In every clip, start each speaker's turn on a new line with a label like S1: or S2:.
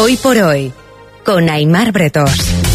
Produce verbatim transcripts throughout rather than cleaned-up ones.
S1: Hoy por hoy, con Aimar Bretos.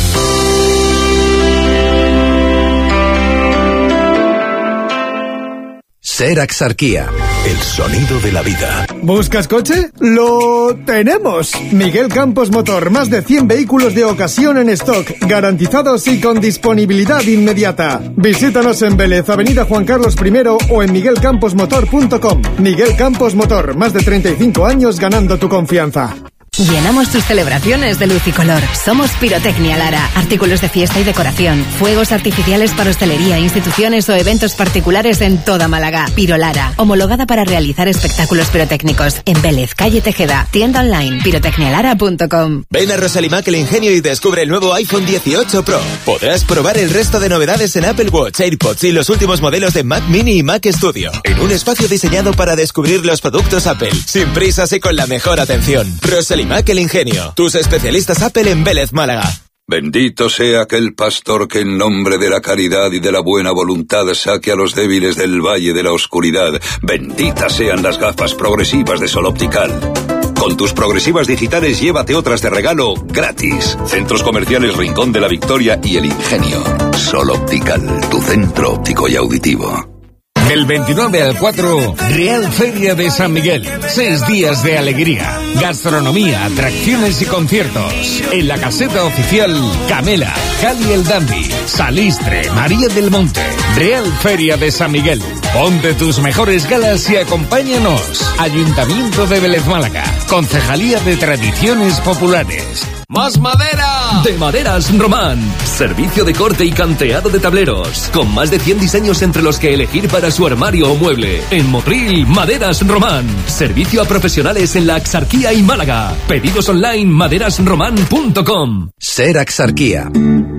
S2: SER Axarquía, el sonido de la vida.
S3: ¿Buscas coche? ¡Lo tenemos! Miguel Campos Motor, más de cien vehículos de ocasión en stock, garantizados y con disponibilidad inmediata. Visítanos en Vélez, Avenida Juan Carlos primero o en miguel campos motor punto com. Miguel Campos Motor, más de treinta y cinco años ganando tu confianza.
S1: Llenamos tus celebraciones de luz y color. Somos Pirotecnia Lara. Artículos de fiesta y decoración. Fuegos artificiales para hostelería, instituciones o eventos particulares en toda Málaga. Piro Lara. Homologada para realizar espectáculos pirotécnicos. En Vélez, calle Tejeda. Tienda online pirotecnia lara punto com.
S4: Ven a Rosalimac El Ingenio y descubre el nuevo iPhone dieciocho Pro. Podrás probar el resto de novedades en Apple Watch, AirPods y los últimos modelos de Mac Mini y Mac Studio. En un espacio diseñado para descubrir los productos Apple. Sin prisas y con la mejor atención. Rosalimac El Ingenio, tus especialistas Apple en Vélez, Málaga.
S5: Bendito sea aquel pastor que en nombre de la caridad y de la buena voluntad saque a los débiles del valle de la oscuridad. Benditas sean las gafas progresivas de Sol Optical. Con tus progresivas digitales llévate otras de regalo gratis. Centros comerciales Rincón de la Victoria y El Ingenio. Sol Optical, tu centro óptico y auditivo.
S6: Del veintinueve al cuatro, Real Feria de San Miguel. Seis días de alegría, gastronomía, atracciones y conciertos. En la caseta oficial, Camela, Cali el Dandy, Salistre, María del Monte. Real Feria de San Miguel. Ponte tus mejores galas y acompáñanos. Ayuntamiento de Vélez, Málaga. Concejalía de Tradiciones Populares.
S7: ¡Más madera! De Maderas Román. Servicio de corte y canteado de tableros. Con más de cien diseños entre los que elegir para su armario o mueble. En Motril, Maderas Román. Servicio a profesionales en la Axarquía y Málaga. Pedidos online maderas román punto com.
S2: SER Axarquía.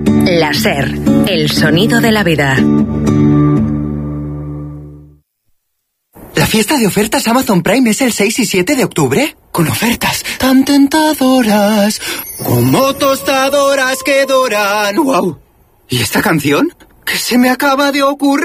S1: La SER, el sonido de la vida.
S8: ¿La fiesta de ofertas Amazon Prime es el seis y siete de octubre? Con ofertas tan tentadoras, como tostadoras que doran. ¡Wow! ¿Y esta canción? ¿Qué se me acaba de ocurrir?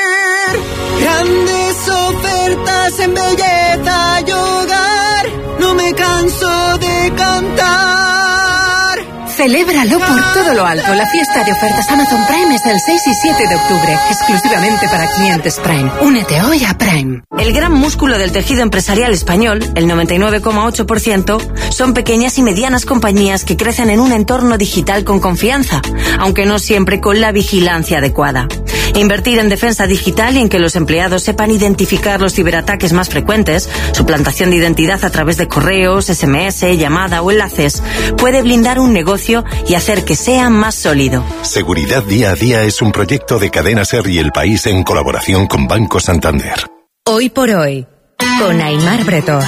S8: Grandes ofertas en belleza y hogar. No me canso de cantar.
S1: Celébralo por todo lo alto. La fiesta de ofertas Amazon Prime es el seis y siete de octubre, exclusivamente para clientes Prime. Únete hoy a Prime.
S9: El gran músculo del tejido empresarial español, el noventa y nueve coma ocho por ciento, son pequeñas y medianas compañías que crecen en un entorno digital con confianza, aunque no siempre con la vigilancia adecuada. Invertir en defensa digital y en que los empleados sepan identificar los ciberataques más frecuentes, suplantación de identidad a través de correos, ese eme ese, llamada o enlaces, puede blindar un negocio y hacer que sea más sólido.
S10: Seguridad día a día es un proyecto de Cadena SER y El País en colaboración con Banco Santander.
S1: Hoy por hoy, con Aimar Bretos.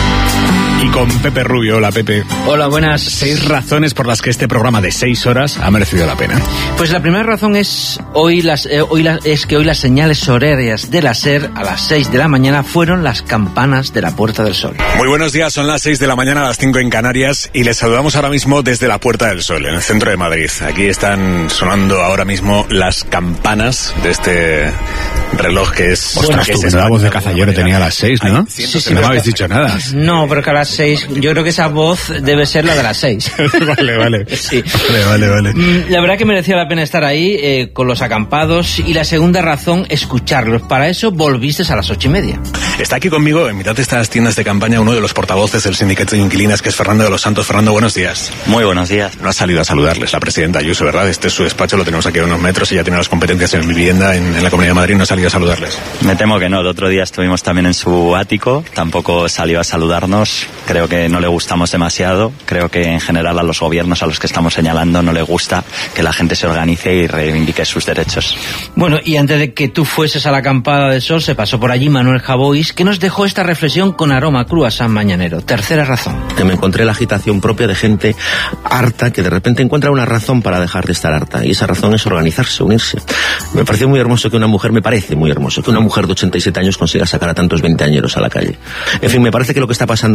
S11: Y con Pepe Rubio. Hola, Pepe.
S12: Hola, buenas.
S11: Seis razones por las que este programa de seis horas ha merecido la pena.
S12: Pues la primera razón es hoy las eh, hoy la, es que hoy las señales horarias de la SER a las seis de la mañana fueron las campanas de la Puerta del Sol.
S11: Muy buenos días, son las seis de la mañana, a las cinco en Canarias, y les saludamos ahora mismo desde la Puerta del Sol, en el centro de Madrid. Aquí están sonando ahora mismo las campanas de este reloj que es...
S12: Ostras,
S11: que
S12: tú,
S11: es
S12: menuda
S11: voz de cazallero tenía a las seis, ¿no?
S12: Sí, sí, sí,
S11: no me habéis dicho nada.
S12: No, pero que a las seis, yo creo que esa voz debe ser la de las seis.
S11: Vale, vale.
S12: Sí.
S11: Vale, vale, vale.
S12: La verdad que merecía la pena estar ahí eh, con los acampados, y la segunda razón, escucharlos. Para eso volviste a las ocho y media.
S11: Está aquí conmigo, en mitad de estas tiendas de campaña, uno de los portavoces del sindicato de inquilinas, que es Fernando de los Santos. Fernando, buenos días.
S13: Muy buenos días.
S11: No ha salido a saludarles la presidenta Ayuso, ¿verdad? Este es su despacho, lo tenemos aquí a unos metros, ella tiene las competencias en vivienda en, en la Comunidad de Madrid, no ha salido a saludarles.
S13: Me temo que no, el otro día estuvimos también en su ático, tampoco salió a saludarnos, creo que no le gustamos demasiado, creo que en general a los gobiernos a los que estamos señalando no le gusta que la gente se organice y reivindique sus derechos.
S12: Bueno, y antes de que tú fueses a la acampada de sol, se pasó por allí Manuel Javois, que nos dejó esta reflexión con aroma cru a San Mañanero. Tercera razón.
S14: Que me encontré la agitación propia de gente harta que de repente encuentra una razón para dejar de estar harta, y esa razón es organizarse, unirse. Me pareció muy hermoso que una mujer, me parece muy hermoso que una mujer de ochenta y siete años consiga sacar a tantos veinteañeros a la calle. En fin, me parece que lo que está pasando en Sol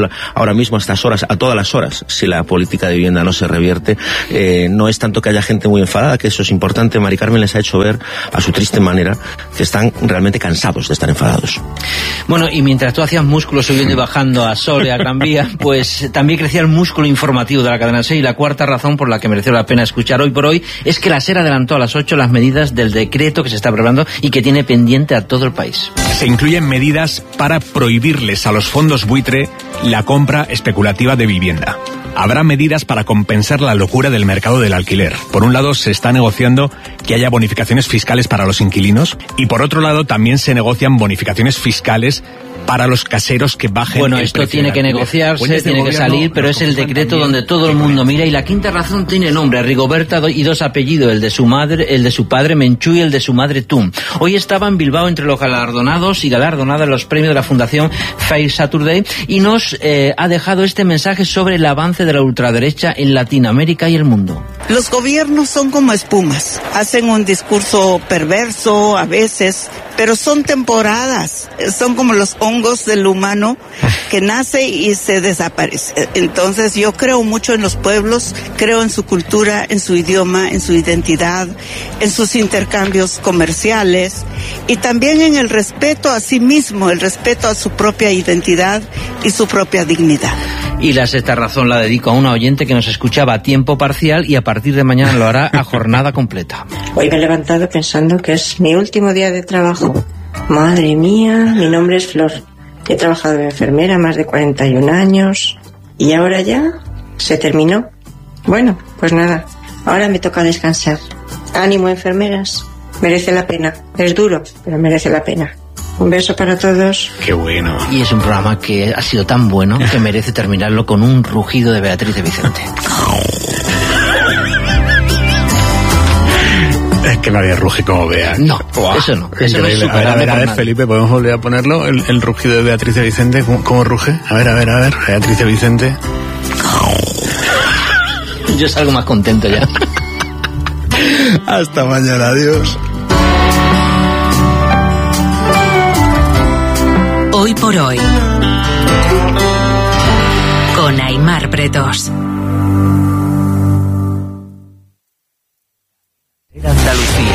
S14: ahora mismo a estas horas, a todas las horas, si la política de vivienda no se revierte. Eh, no es tanto que haya gente muy enfadada, que eso es importante. Mari Carmen les ha hecho ver a su triste manera que están realmente cansados de estar enfadados.
S12: Bueno, y mientras tú hacías músculo subiendo y bajando a Sol y a Gran Vía, pues también crecía el músculo informativo de la cadena SER. Y la cuarta razón por la que mereció la pena escuchar hoy por hoy es que la SER adelantó a las ocho las medidas del decreto que se está preparando y que tiene pendiente a todo el país.
S11: Se incluyen medidas para prohibirles a los fondos buitre la compra especulativa de vivienda. Habrá medidas para compensar la locura del mercado del alquiler. Por un lado, se está negociando que haya bonificaciones fiscales para los inquilinos y por otro lado también se negocian bonificaciones fiscales para los caseros que bajen
S12: Bueno,
S11: el
S12: esto
S11: precio
S12: tiene que negociarse,
S11: Pues
S12: tiene que salir, pero es el decreto donde todo el mundo mira. Y la quinta razón tiene nombre, Rigoberta, y dos apellidos, el de su madre, el de su padre Menchú y el de su madre Tum. Hoy estaba en Bilbao entre los galardonados y galardonadas los premios de la Fundación Fair Saturday y nos eh, ha dejado este mensaje sobre el avance de la ultraderecha en Latinoamérica y el mundo.
S15: Los gobiernos son como espumas, hacen un discurso perverso a veces, pero son temporadas, son como los hongos del humano que nace y se desaparece. Entonces yo creo mucho en los pueblos, creo en su cultura, en su idioma, en su identidad, en sus intercambios comerciales y también en el respeto a sí mismo, el respeto a su propia identidad y su propia dignidad.
S12: Y la sexta razón la dedico a una oyente que nos escuchaba a tiempo parcial y a partir de mañana lo hará a jornada completa.
S16: Hoy me he levantado pensando que es mi último día de trabajo. Madre mía, mi nombre es Flor. He trabajado de enfermera más de cuarenta y un años y ahora ya se terminó. Bueno, pues nada, ahora me toca descansar. Ánimo, enfermeras, merece la pena. Es duro, pero merece la pena. Un beso para todos.
S11: Qué bueno.
S12: Y es un programa que ha sido tan bueno que merece terminarlo con un rugido de Beatriz de Vicente.
S11: Es que nadie ruge como Bea.
S12: No, wow, eso no. Eso no es
S11: a ver, a ver, a ver, Felipe, ¿podemos volver a ponerlo? El, el rugido de Beatriz de Vicente, ¿cómo, ¿cómo ruge? A ver, a ver, a ver, Beatriz de Vicente.
S12: Yo salgo más contento ya.
S11: Hasta mañana, adiós.
S1: Hoy por hoy, con Aimar Pretos.
S12: Andalucía.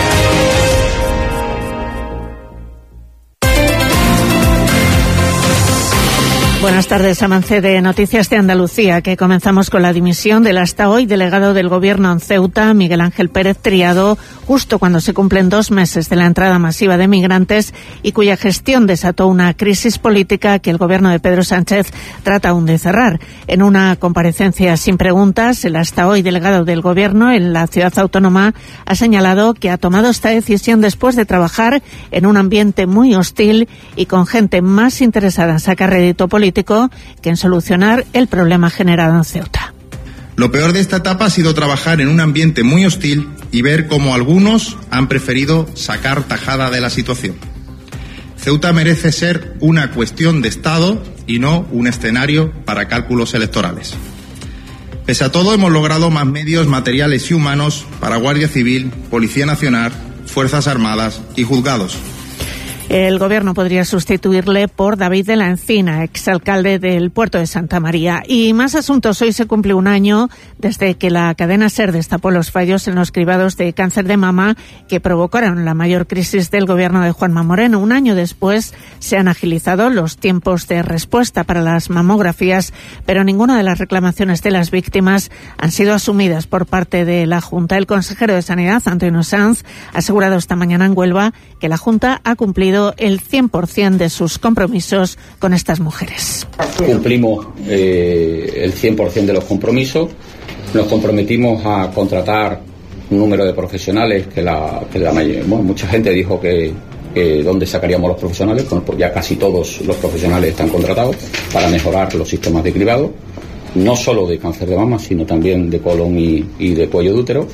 S17: Buenas tardes, avance de Noticias de Andalucía, que comenzamos con la dimisión del hasta hoy delegado del Gobierno en Ceuta, Miguel Ángel Pérez Triado, justo cuando se cumplen dos meses de la entrada masiva de migrantes y cuya gestión desató una crisis política que el Gobierno de Pedro Sánchez trata aún de cerrar. En una comparecencia sin preguntas, el hasta hoy delegado del Gobierno en la ciudad autónoma ha señalado que ha tomado esta decisión después de trabajar en un ambiente muy hostil y con gente más interesada en sacar rédito político que en solucionar el problema generado en Ceuta.
S18: Lo peor de esta etapa ha sido trabajar en un ambiente muy hostil y ver cómo algunos han preferido sacar tajada de la situación. Ceuta merece ser una cuestión de Estado y no un escenario para cálculos electorales. Pese a todo, hemos logrado más medios materiales y humanos para Guardia Civil, Policía Nacional, Fuerzas Armadas y juzgados.
S17: El Gobierno podría sustituirle por David de la Encina, exalcalde del puerto de Santa María. Y más asuntos. Hoy se cumple un año desde que la cadena SER destapó los fallos en los cribados de cáncer de mama que provocaron la mayor crisis del Gobierno de Juanma Moreno. Un año después se han agilizado los tiempos de respuesta para las mamografías, pero ninguna de las reclamaciones de las víctimas han sido asumidas por parte de la Junta. El consejero de Sanidad, Antonio Sanz, ha asegurado esta mañana en Huelva que la Junta ha cumplido el cien por ciento de sus compromisos con estas mujeres.
S19: Cumplimos eh, el cien por ciento de los compromisos. Nos comprometimos a contratar un número de profesionales que la, que la bueno, mucha gente dijo que, que dónde sacaríamos los profesionales. Bueno, pues ya casi todos los profesionales están contratados para mejorar los sistemas de cribado, no solo de cáncer de mama, sino también de colon y, y de cuello de útero.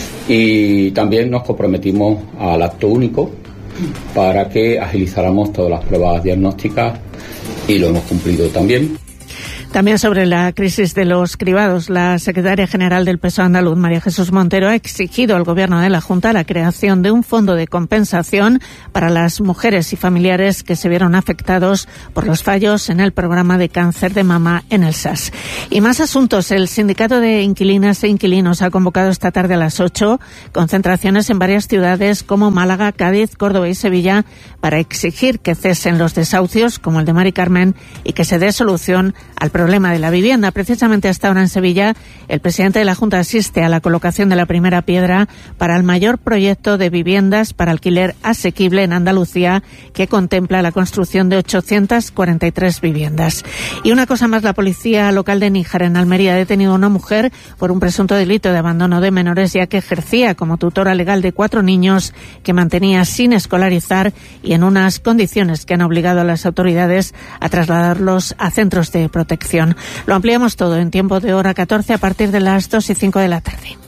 S19: Y también nos comprometimos al acto único para que agilizáramos todas las pruebas diagnósticas y lo hemos cumplido también.
S17: También sobre la crisis de los cribados, la secretaria general del P S O E andaluz, María Jesús Montero, ha exigido al Gobierno de la Junta la creación de un fondo de compensación para las mujeres y familiares que se vieron afectados por los fallos en el programa de cáncer de mama en el S A S. Y más asuntos. El Sindicato de Inquilinas e Inquilinos ha convocado esta tarde a las ocho concentraciones en varias ciudades como Málaga, Cádiz, Córdoba y Sevilla para exigir que cesen los desahucios como el de Mari Carmen y que se dé solución al problema de la vivienda. Precisamente hasta ahora en Sevilla, el presidente de la Junta asiste a la colocación de la primera piedra para el mayor proyecto de viviendas para alquiler asequible en Andalucía, que contempla la construcción de ochocientas cuarenta y tres viviendas. Y una cosa más, la policía local de Níjar, en Almería, ha detenido a una mujer por un presunto delito de abandono de menores, ya que ejercía como tutora legal de cuatro niños que mantenía sin escolarizar y en unas condiciones que han obligado a las autoridades a trasladarlos a centros de protección. Lo ampliamos todo en tiempo de hora catorce a partir de las dos y cinco de la tarde.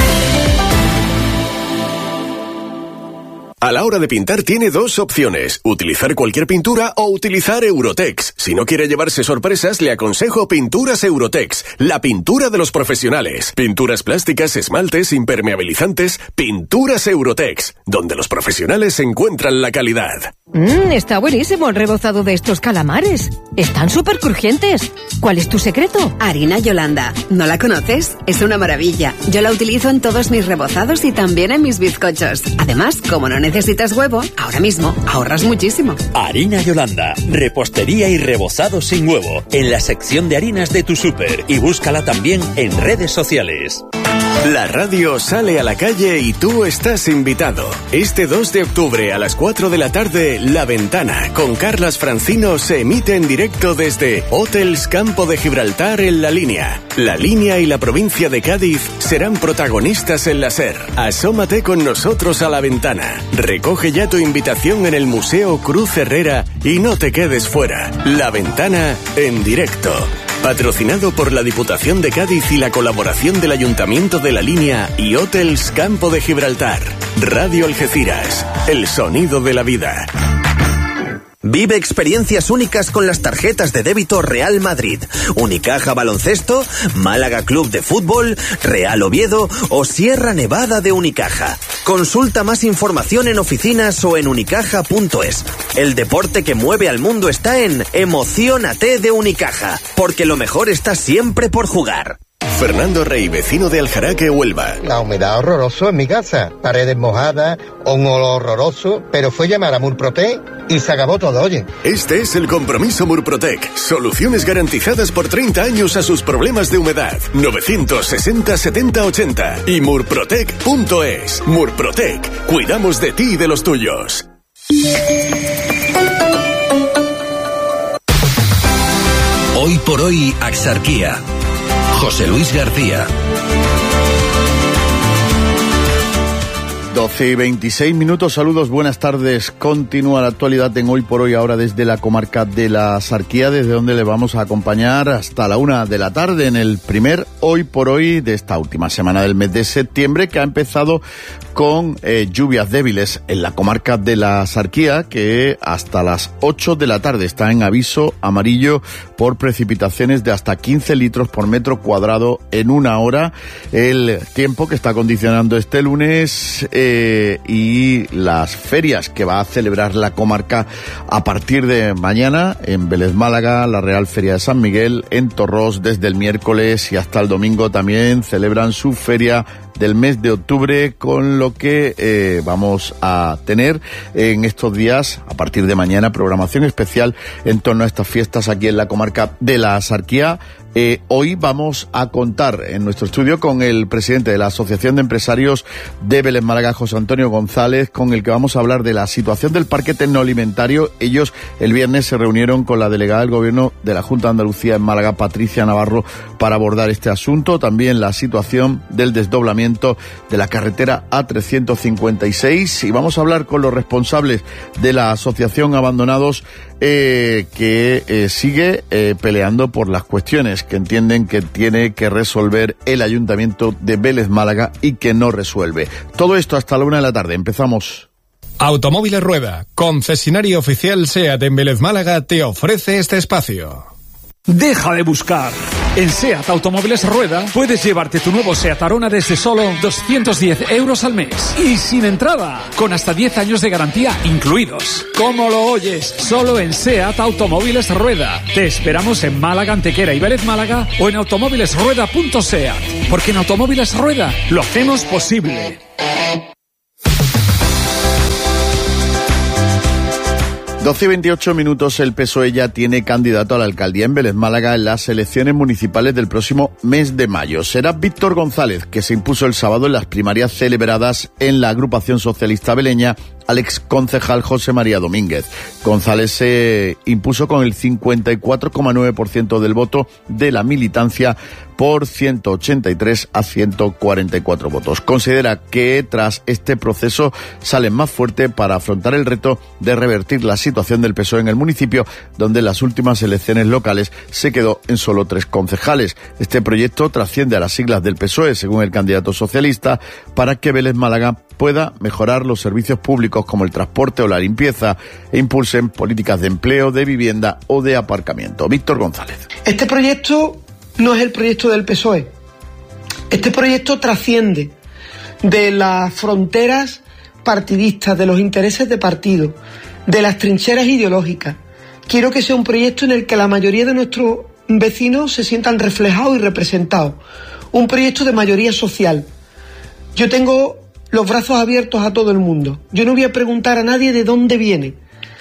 S20: A la hora de pintar tiene dos opciones, utilizar cualquier pintura o utilizar Eurotex. Si no quiere llevarse sorpresas, le aconsejo Pinturas Eurotex, la pintura de los profesionales. Pinturas plásticas, esmaltes, impermeabilizantes, Pinturas Eurotex, donde los profesionales encuentran la calidad.
S21: Mmm, está buenísimo el rebozado de estos calamares. Están súper crujientes. ¿Cuál es tu secreto?
S22: Harina Yolanda. ¿No la conoces? Es una maravilla. Yo la utilizo en todos mis rebozados y también en mis bizcochos. Además, como no necesitas huevo, ahora mismo ahorras muchísimo.
S23: Harina Yolanda. Repostería y rebozado sin huevo. En la sección de harinas de tu súper. Y búscala también en redes sociales.
S20: La radio sale a la calle y tú estás invitado. Este dos de octubre a las cuatro de la tarde, La Ventana, con Carlas Francino, se emite en directo desde Hotels Campo de Gibraltar en La Línea. La Línea y la provincia de Cádiz serán protagonistas en la SER. Asómate con nosotros a La Ventana. Recoge ya tu invitación en el Museo Cruz Herrera y no te quedes fuera. La Ventana en directo. Patrocinado por la Diputación de Cádiz y la colaboración del Ayuntamiento de La Línea y Hotels Campo de Gibraltar. Radio Algeciras, el sonido de la vida.
S24: Vive experiencias únicas con las tarjetas de débito Real Madrid, Unicaja Baloncesto, Málaga Club de Fútbol, Real Oviedo o Sierra Nevada de Unicaja. Consulta más información en oficinas o en unicaja punto es. El deporte que mueve al mundo está en Emociónate de Unicaja, porque lo mejor está siempre por jugar.
S20: Fernando Rey, vecino de Aljaraque, Huelva.
S25: La humedad horroroso en mi casa, paredes mojadas, un olor horroroso, pero fue llamar a Murprotec y se acabó todo, oye.
S20: Este es el compromiso Murprotec. Soluciones garantizadas por treinta años a sus problemas de humedad. novecientos sesenta setenta ochenta y murprotec punto es. Murprotec, cuidamos de ti y de los tuyos.
S2: Hoy por hoy, Axarquía. José Luis García.
S26: doce y veintiséis minutos, saludos, buenas tardes. Continúa la actualidad en Hoy por Hoy, ahora desde la comarca de la Axarquía, desde donde le vamos a acompañar hasta la una de la tarde en el primer Hoy por Hoy de esta última semana del mes de septiembre, que ha empezado con eh, lluvias débiles en la comarca de la Axarquía, que hasta las ocho de la tarde está en aviso amarillo por precipitaciones de hasta quince litros por metro cuadrado en una hora. El tiempo que está condicionando este lunes eh, y las ferias que va a celebrar la comarca a partir de mañana en Vélez Málaga, la Real Feria de San Miguel, en Torrós desde el miércoles y hasta el domingo también celebran su feria del mes de octubre, con lo que eh, vamos a tener en estos días, a partir de mañana, programación especial en torno a estas fiestas aquí en la comarca de la Axarquía. Eh, hoy vamos a contar en nuestro estudio con el presidente de la Asociación de Empresarios de Vélez Málaga, José Antonio González, con el que vamos a hablar de la situación del parque tecnoalimentario. Ellos el viernes se reunieron con la delegada del Gobierno de la Junta de Andalucía en Málaga, Patricia Navarro, para abordar este asunto. También la situación del desdoblamiento de la carretera A trescientos cincuenta y seis. Y vamos a hablar con los responsables de la Asociación Abandonados, eh, que eh, sigue eh, peleando por las cuestiones que entienden que tiene que resolver el Ayuntamiento de Vélez Málaga y que no resuelve. Todo esto hasta la una de la tarde. Empezamos.
S27: Automóviles Rueda, concesionario oficial SEAT en Vélez Málaga, te ofrece este espacio.
S3: Deja de buscar. En SEAT Automóviles Rueda puedes llevarte tu nuevo SEAT Arona desde solo doscientos diez euros al mes. Y sin entrada, con hasta diez años de garantía incluidos. ¿Cómo lo oyes? Solo en SEAT Automóviles Rueda. Te esperamos en Málaga, Antequera y Vélez Málaga o en automóviles rueda punto seat. Porque en Automóviles Rueda lo hacemos posible.
S26: doce y veintiocho minutos, el P S O E ya tiene candidato a la alcaldía en Vélez Málaga en las elecciones municipales del próximo mes de mayo. Será Víctor González, que se impuso el sábado en las primarias celebradas en la agrupación socialista veleña al exconcejal José María Domínguez. González se impuso con el cincuenta y cuatro coma nueve por ciento del voto de la militancia por ciento ochenta y tres a ciento cuarenta y cuatro votos. Considera que tras este proceso salen más fuerte para afrontar el reto de revertir la situación del P S O E en el municipio, donde en las últimas elecciones locales se quedó en solo tres concejales. Este proyecto trasciende a las siglas del P S O E, según el candidato socialista, para que Vélez Málaga pueda mejorar los servicios públicos como el transporte o la limpieza e impulsen políticas de empleo, de vivienda o de aparcamiento. Víctor González.
S4: Este proyecto no es el proyecto del P S O E. Este proyecto trasciende de las fronteras partidistas, de los intereses de partido, de las trincheras ideológicas. Quiero que sea un proyecto en el que la mayoría de nuestros vecinos se sientan reflejados y representados. Un proyecto de mayoría social. Yo tengo los brazos abiertos a todo el mundo. Yo no voy a preguntar a nadie de dónde viene.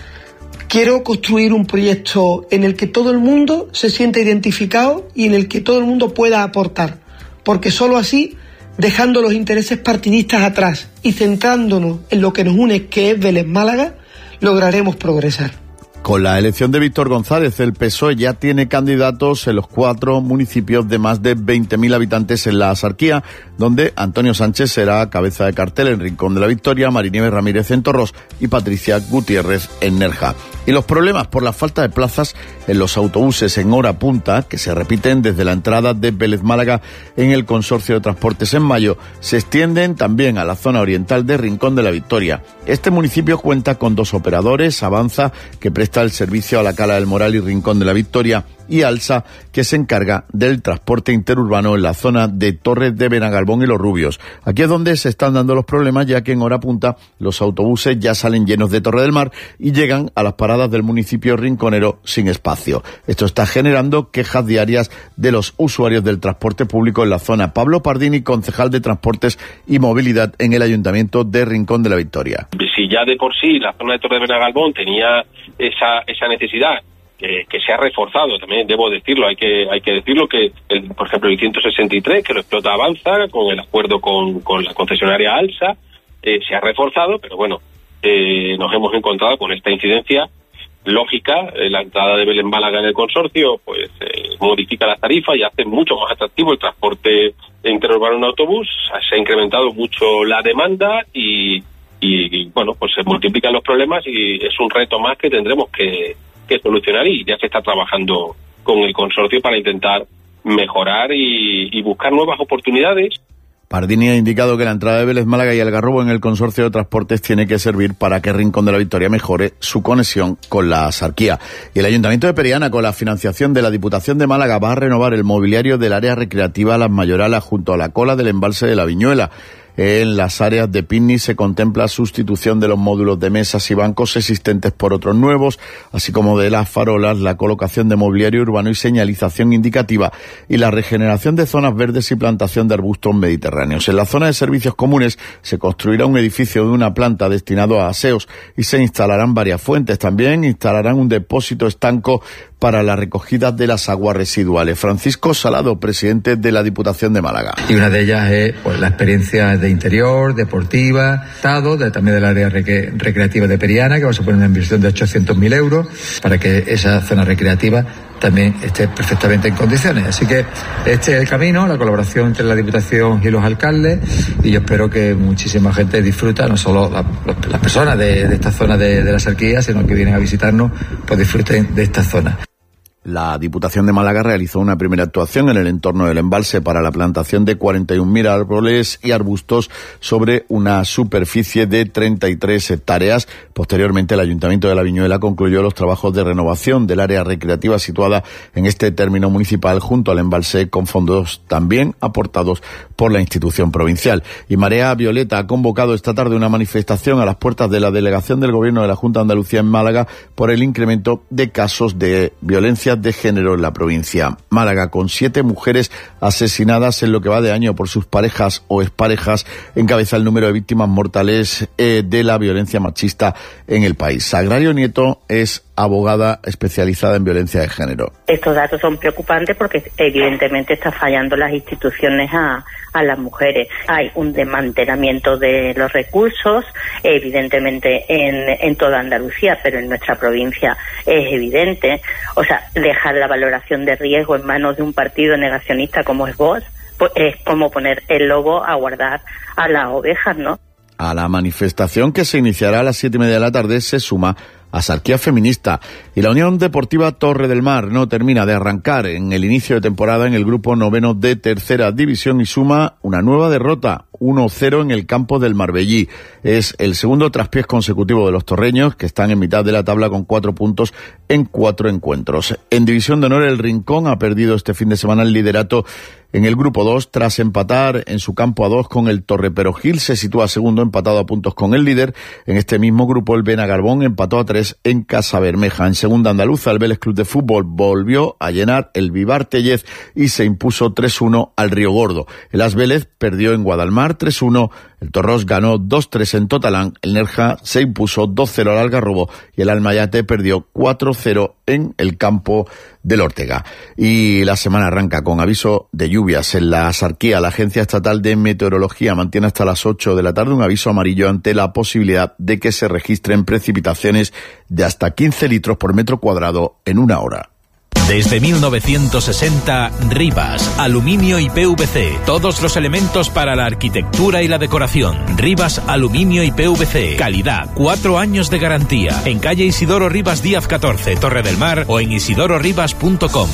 S4: Quiero construir un proyecto en el que todo el mundo se sienta identificado y en el que todo el mundo pueda aportar. Porque solo así, dejando los intereses partidistas atrás y centrándonos en lo que nos une, que es Vélez Málaga, lograremos progresar.
S26: Con la elección de Víctor González, el P S O E ya tiene candidatos en los cuatro municipios de más de veinte mil habitantes en la Axarquía, donde Antonio Sánchez será cabeza de cartel en Rincón de la Victoria, Marinieves Ramírez en Torros y Patricia Gutiérrez en Nerja. Y los problemas por la falta de plazas en los autobuses en hora punta, que se repiten desde la entrada de Vélez Málaga en el Consorcio de Transportes en mayo, se extienden también a la zona oriental de Rincón de la Victoria. Este municipio cuenta con dos operadores, Avanza, que presta el servicio a la Cala del Moral y Rincón de la Victoria, y Alsa, que se encarga del transporte interurbano en la zona de Torres de Benagalbón y Los Rubios. Aquí es donde se están dando los problemas, ya que en hora punta los autobuses ya salen llenos de Torre del Mar y llegan a las paradas del municipio rinconero sin espacio. Esto está generando quejas diarias de los usuarios del transporte público en la zona. Pablo Pardini, concejal de Transportes y Movilidad en el Ayuntamiento de Rincón de la Victoria.
S5: Si ya de por sí la zona de Torre de Benagalbón tenía esa, esa necesidad, Que, que se ha reforzado, también debo decirlo, hay que hay que decirlo que, el, por ejemplo, el ciento sesenta y tres, que lo explota Avanza, con el acuerdo con, con la concesionaria Alsa, eh, se ha reforzado, pero bueno, eh, nos hemos encontrado con esta incidencia lógica. Eh, la entrada de Vélez Málaga en el consorcio, pues eh, modifica las tarifas y hace mucho más atractivo el transporte interurbano en autobús. Se ha incrementado mucho la demanda y, y, y bueno, pues se multiplican los problemas y es un reto más que tendremos que que solucionar, y ya se está trabajando con el consorcio para intentar mejorar y, y buscar nuevas oportunidades.
S26: Pardini ha indicado que la entrada de Vélez Málaga y Algarrobo en el consorcio de transportes tiene que servir para que Rincón de la Victoria mejore su conexión con la Axarquía. Y el Ayuntamiento de Periana, con la financiación de la Diputación de Málaga, va a renovar el mobiliario del área recreativa Las Mayoralas junto a la cola del embalse de la Viñuela. En las áreas de picnic se contempla sustitución de los módulos de mesas y bancos existentes por otros nuevos, así como de las farolas, la colocación de mobiliario urbano y señalización indicativa, y la regeneración de zonas verdes y plantación de arbustos mediterráneos. En la zona de servicios comunes se construirá un edificio de una planta destinado a aseos y se instalarán varias fuentes. También instalarán un depósito estanco para la recogida de las aguas residuales. Francisco Salado, presidente de la Diputación de Málaga.
S6: Y una de ellas es pues, la experiencia de interior, deportiva, estado, de, también del área rec- recreativa de Periana, que va a suponer una inversión de ochocientos mil euros para que esa zona recreativa también esté perfectamente en condiciones. Así que este es el camino, la colaboración entre la Diputación y los alcaldes, y yo espero que muchísima gente disfruta, no solo la, las personas de, de esta zona de, de la Axarquía, sino que vienen a visitarnos, pues disfruten de esta zona.
S26: la Diputación de Málaga realizó una primera actuación en el entorno del embalse para la plantación de cuarenta y un mil árboles y arbustos sobre una superficie de treinta y tres hectáreas. Posteriormente, el Ayuntamiento de La Viñuela concluyó los trabajos de renovación del área recreativa situada en este término municipal junto al embalse, con fondos también aportados por la institución provincial. Y Marea Violeta ha convocado esta tarde una manifestación a las puertas de la delegación del Gobierno de la Junta de Andalucía en Málaga por el incremento de casos de violencia de género en la provincia. Málaga, con siete mujeres asesinadas en lo que va de año por sus parejas o exparejas, encabeza el número de víctimas mortales eh, de la violencia machista en el país. Sagrario Nieto es abogada especializada en violencia de género.
S7: Estos datos son preocupantes porque evidentemente están fallando las instituciones a, a las mujeres. Hay un desmantelamiento de los recursos, evidentemente en, en toda Andalucía, pero en nuestra provincia es evidente. O sea, dejar la valoración de riesgo en manos de un partido negacionista como es Vox, pues es como poner el lobo a guardar a las ovejas, ¿no?
S26: A la manifestación, que se iniciará a las siete y media de la tarde, se suma Asarquía Feminista. Y la Unión Deportiva Torre del Mar no termina de arrancar en el inicio de temporada en el grupo noveno de tercera división y suma una nueva derrota, uno cero en el campo del Marbellí. Es el segundo traspiés consecutivo de los torreños, que están en mitad de la tabla con cuatro puntos en cuatro encuentros. En División de Honor, el Rincón ha perdido este fin de semana el liderato en el grupo dos tras empatar en su campo a dos con el Torreperogil. Se sitúa segundo, empatado a puntos con el líder. En este mismo grupo, el Benagarbón empató a tres en Casa Bermeja. En segunda andaluza, el Vélez Club de Fútbol volvió a llenar el Vivar Tellez y se impuso tres uno al Río Gordo. El As Vélez perdió en Guadalmar tres uno. El Torros ganó dos tres en Totalán, el Nerja se impuso dos cero al Algarrobo y el Almayate perdió cuatro cero en el campo del Ortega. Y la semana arranca con aviso de lluvias en la Asarquía. La Agencia Estatal de Meteorología mantiene hasta las ocho de la tarde un aviso amarillo ante la posibilidad de que se registren precipitaciones de hasta quince litros por metro cuadrado en una hora.
S8: Desde mil novecientos sesenta, Rivas, aluminio y P V C. Todos los elementos para la arquitectura y la decoración. Rivas, aluminio y P V C. Calidad, cuatro años de garantía. En calle Isidoro Rivas Díaz catorce, Torre del Mar, o en isidoro rivas punto com.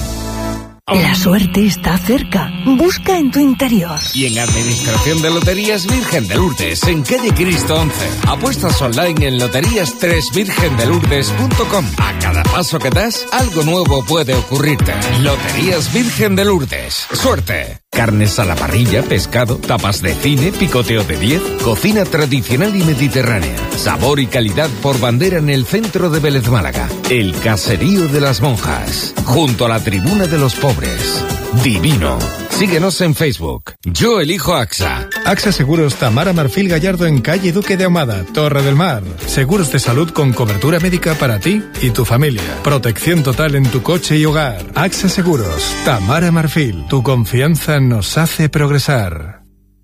S21: La suerte está cerca. Busca en tu interior.
S9: Y en Administración de Loterías Virgen de Lourdes, en calle Cristo once. Apuestas online en loterías tres virgen de lourdes punto com. A cada paso que das, algo nuevo puede ocurrirte. Loterías Virgen de Lourdes. ¡Suerte! Carnes a la parrilla, pescado, tapas de cine, picoteo de diez, cocina tradicional y mediterránea. Sabor y calidad por bandera en el centro de Vélez, Málaga. El Caserío de las Monjas, junto a la Tribuna de los Pobres. Divino. Síguenos en Facebook. Yo elijo AXA.
S10: AXA Seguros Tamara Marfil Gallardo en calle Duque de Ahumada, Torre del Mar. Seguros de salud con cobertura médica para ti y tu familia. Protección total en tu coche y hogar. AXA Seguros Tamara Marfil. Tu confianza nos hace progresar.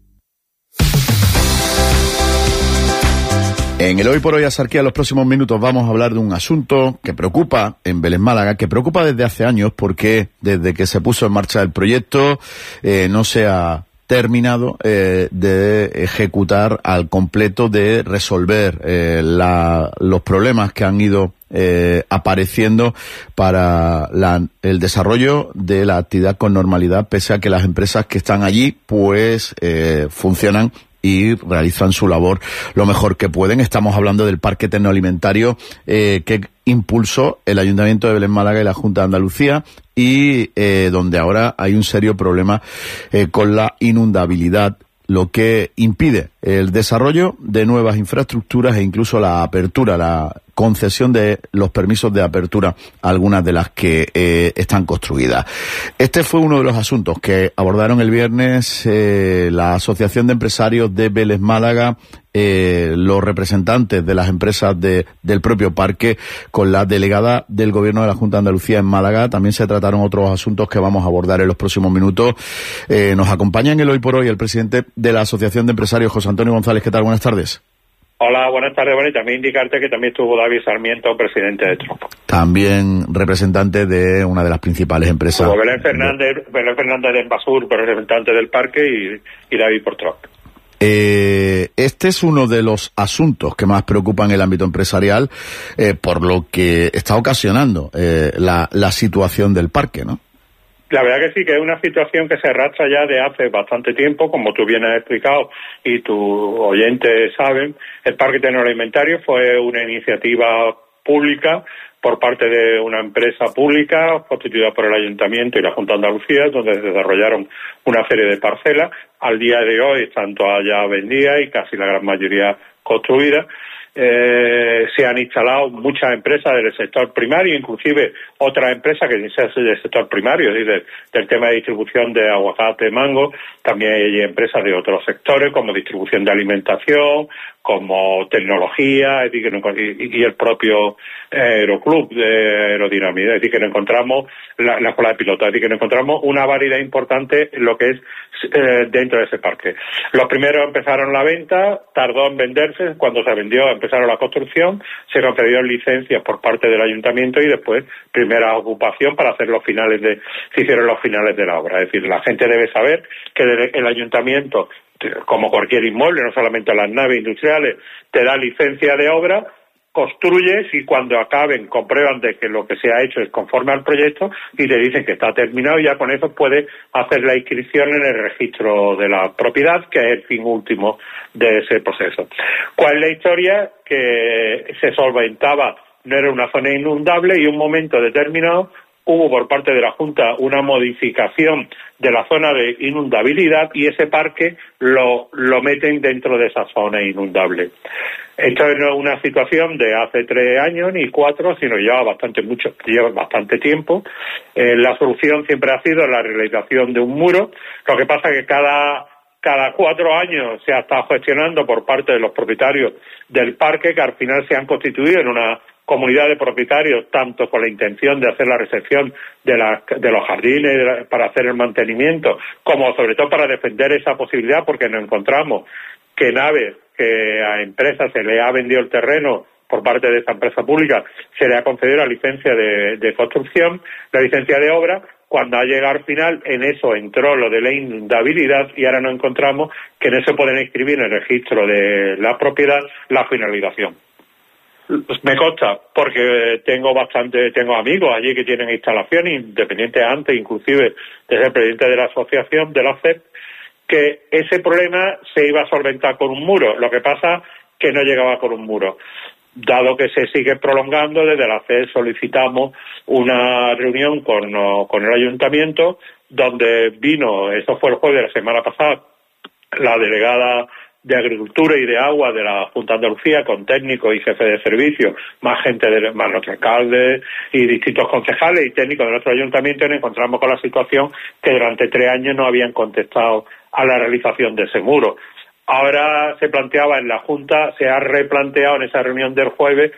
S26: En el Hoy por Hoy Asarquía, en los próximos minutos vamos a hablar de un asunto que preocupa en Vélez Málaga, que preocupa desde hace años porque desde que se puso en marcha el proyecto eh, no se ha terminado eh, de ejecutar al completo, de resolver eh, la, los problemas que han ido eh, apareciendo para la, el desarrollo de la actividad con normalidad, pese a que las empresas que están allí pues eh, funcionan y realizan su labor lo mejor que pueden. Estamos hablando del parque tecnoalimentario eh, que impulsó el Ayuntamiento de Vélez Málaga y la Junta de Andalucía y eh, donde ahora hay un serio problema eh, con la inundabilidad, lo que impide el desarrollo de nuevas infraestructuras e incluso la apertura, la concesión de los permisos de apertura a algunas de las que eh, están construidas. Este fue uno de los asuntos que abordaron el viernes eh, la Asociación de Empresarios de Vélez Málaga, eh, los representantes de las empresas de, del propio parque, con la delegada del Gobierno de la Junta de Andalucía en Málaga. También se trataron otros asuntos que vamos a abordar en los próximos minutos. Eh, nos acompaña en el Hoy por Hoy el presidente de la Asociación de Empresarios, José Antonio González. ¿Qué tal? Buenas tardes.
S13: Hola, buenas tardes. Bueno, y también indicarte que también estuvo David Sarmiento, presidente de Tropo.
S26: También representante de una de las principales empresas.
S13: Como Belén Fernández, Belén Fernández de Embasur, representante del parque, y, y David por Tropo.
S26: Eh, este es uno de los asuntos que más preocupan el ámbito empresarial, eh, por lo que está ocasionando eh, la, la situación del parque, ¿no?
S13: La verdad que sí, que es una situación que se arrastra ya de hace bastante tiempo, como tú bien has explicado y tus oyentes saben. El Parque Tecnoalimentario fue una iniciativa pública por parte de una empresa pública constituida por el Ayuntamiento y la Junta de Andalucía, donde se desarrollaron una serie de parcelas. Al día de hoy están todas ya vendidas y casi la gran mayoría construidas. Eh, se han instalado muchas empresas del sector primario, inclusive otras empresas que dicen del sector primario, es decir, del tema de distribución de aguacate, mango. También hay empresas de otros sectores como distribución de alimentación, como tecnología, es decir, que y, y el propio eh, Aeroclub de aerodinámica, es decir, que nos encontramos la, la escuela de pilotos, es decir, que nos encontramos una variedad importante en lo que es eh, dentro de ese parque. Los primeros empezaron la venta, tardó en venderse, cuando se vendió empezaron la construcción, se concedieron licencias por parte del ayuntamiento y después primera ocupación para hacer los finales de, se hicieron los finales de la obra. Es decir, la gente debe saber que el ayuntamiento, como cualquier inmueble, no solamente las naves industriales, te da licencia de obra, construyes y cuando acaben comprueban de que lo que se ha hecho es conforme al proyecto y te dicen que está terminado y ya con eso puedes hacer la inscripción en el registro de la propiedad, que es el fin último de ese proceso. ¿Cuál es la historia? Que se solventaba, no era una zona inundable y en un momento determinado hubo por parte de la Junta una modificación de la zona de inundabilidad y ese parque lo, lo meten dentro de esa zona inundable. Esto no es una situación de hace tres años ni cuatro, sino lleva bastante mucho, lleva bastante tiempo. Eh, la solución siempre ha sido la realización de un muro. Lo que pasa es que cada cada cuatro años se ha estado gestionando por parte de los propietarios del parque, que al final se han constituido en una comunidad de propietarios, tanto con la intención de hacer la recepción de, la, de los jardines de la, para hacer el mantenimiento, como sobre todo para defender esa posibilidad, porque nos encontramos que naves que a empresas se le ha vendido el terreno por parte de esa empresa pública, se le ha concedido la licencia de, de construcción, la licencia de obra. Cuando ha llegado al final, en eso entró lo de la inundabilidad y ahora nos encontramos que no se pueden inscribir en el registro de la propiedad la finalización. Pues me consta, porque tengo bastante, tengo amigos allí que tienen instalaciones independientes antes, inclusive desde el presidente de la asociación, de la C E P, que ese problema se iba a solventar con un muro. Lo que pasa que no llegaba con un muro. Dado que se sigue prolongando, desde la C E P solicitamos una reunión con, con el ayuntamiento, donde vino, eso fue el jueves de la semana pasada, la delegada de Agricultura y de Agua de la Junta de Andalucía, con técnicos y jefes de servicio, más gente, de, más nuestro alcalde y distintos concejales y técnicos de nuestro ayuntamiento, y nos encontramos con la situación que durante tres años no habían contestado a la realización de ese muro. Ahora se planteaba en la Junta, se ha replanteado en esa reunión del jueves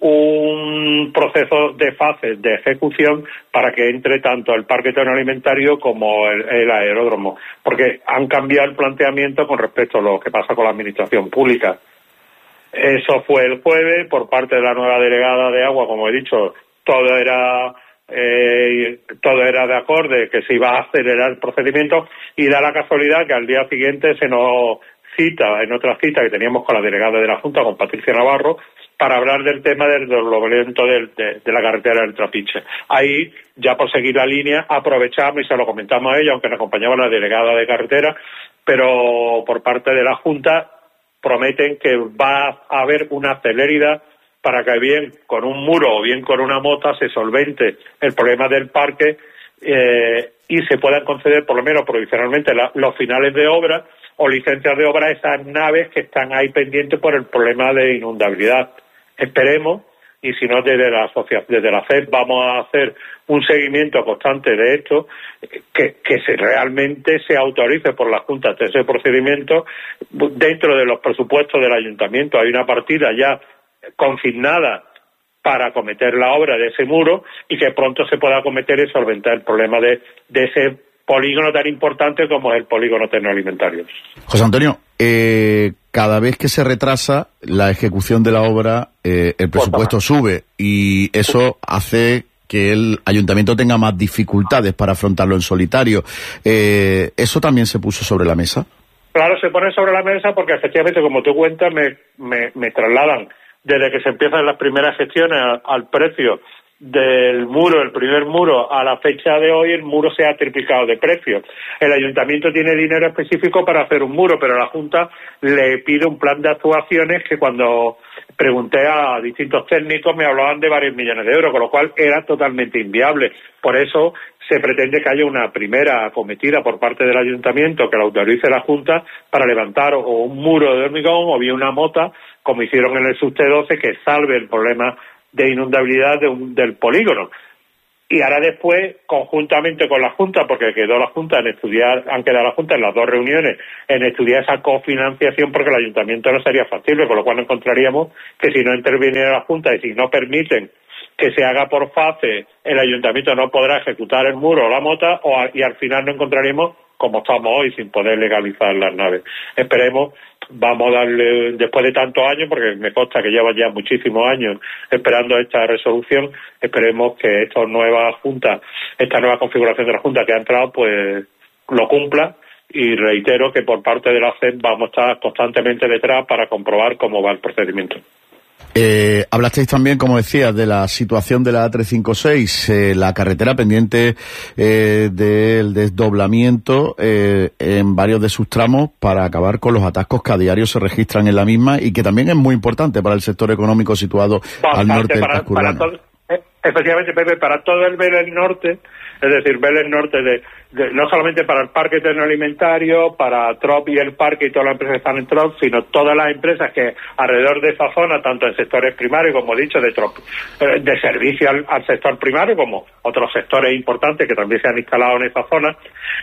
S13: un proceso de fases de ejecución para que entre tanto el parque tecnoalimentario como el, el aeródromo, porque han cambiado el planteamiento con respecto a lo que pasa con la administración pública. Eso fue el jueves, por parte de la nueva delegada de Agua, como he dicho, todo era eh, todo era de acorde, que se iba a acelerar el procedimiento, y da la casualidad que al día siguiente se nos cita, en otra cita que teníamos con la delegada de la Junta, con Patricia Navarro, para hablar del tema del doblamiento de, de, de la carretera del Trapiche. Ahí, ya por seguir la línea, aprovechamos y se lo comentamos a ella, aunque nos acompañaba la delegada de carretera, pero por parte de la Junta prometen que va a haber una celeridad para que bien con un muro o bien con una mota se solvente el problema del parque eh, y se puedan conceder, por lo menos provisionalmente, la, los finales de obra o licencias de obra a esas naves que están ahí pendientes por el problema de inundabilidad. Esperemos, y si no desde la asociación, desde la C E P vamos a hacer un seguimiento constante de esto, que, que se realmente se autorice por la Junta ese procedimiento dentro de los presupuestos del ayuntamiento. Hay una partida ya consignada para acometer la obra de ese muro y que pronto se pueda acometer y solventar el problema de, de ese polígono tan importante como es el polígono tecnoalimentario.
S26: José Antonio, eh, cada vez que se retrasa la ejecución de la obra, eh, el presupuesto sube y eso hace que el ayuntamiento tenga más dificultades para afrontarlo en solitario. Eh, ¿Eso también se puso sobre la mesa?
S13: Claro, se pone sobre la mesa porque efectivamente, como tú cuentas, me, me, me trasladan desde que se empiezan las primeras gestiones al, al precio del muro, el primer muro, a la fecha de hoy el muro se ha triplicado de precio. El ayuntamiento tiene dinero específico para hacer un muro, pero la Junta le pide un plan de actuaciones que cuando pregunté a distintos técnicos me hablaban de varios millones de euros, con lo cual era totalmente inviable. Por eso se pretende que haya una primera acometida por parte del ayuntamiento que la autorice la Junta para levantar o un muro de hormigón o bien una mota, como hicieron en el subte doce, que salve el problema de inundabilidad de un, del polígono. Y ahora después, conjuntamente con la Junta, porque quedó la Junta en estudiar, han quedado la Junta en las dos reuniones, en estudiar esa cofinanciación, porque el ayuntamiento no sería factible, con lo cual encontraríamos que si no interviniera la Junta y si no permiten que se haga por fase, el ayuntamiento no podrá ejecutar el muro o la mota, o a, y al final nos encontraríamos como estamos hoy, sin poder legalizar las naves. Esperemos, vamos a darle, después de tantos años, porque me consta que lleva ya muchísimos años esperando esta resolución, esperemos que esta nueva Junta, esta nueva configuración de la Junta que ha entrado, pues lo cumpla, y reitero que por parte de la C E P vamos a estar constantemente detrás para comprobar cómo va el procedimiento.
S26: Eh, hablasteis también, como decías, de la situación de la A trescientos cincuenta y seis, eh, la carretera pendiente eh, del desdoblamiento eh, en varios de sus tramos para acabar con los atascos que a diario se registran en la misma y que también es muy importante para el sector económico situado Bastante al norte del casco urbano.
S13: Efectivamente, Pepe, para todo el Belén Norte, es decir, Belén Norte, de, de, no solamente para el parque tecnoalimentario, para Trop y el parque y todas las empresas que están en Trop, sino todas las empresas que alrededor de esa zona, tanto en sectores primarios, como he dicho, de Trop, de servicio al, al sector primario, como otros sectores importantes que también se han instalado en esa zona,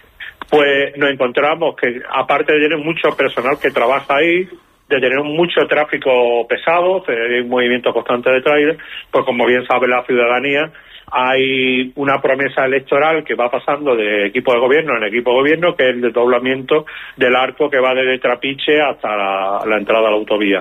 S13: pues nos encontramos que, aparte de tener mucho personal que trabaja ahí, de tener mucho tráfico pesado, de un movimiento constante de trailers, pues como bien sabe la ciudadanía, hay una promesa electoral que va pasando de equipo de gobierno en equipo de gobierno, que es el desdoblamiento del arco que va desde Trapiche hasta la, la entrada a la autovía.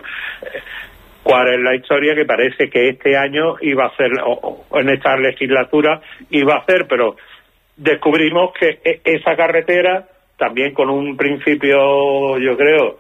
S13: ¿Cuál es la historia? Que parece que este año iba a ser, o, o en esta legislatura iba a ser, pero descubrimos que esa carretera, también con un principio, yo creo,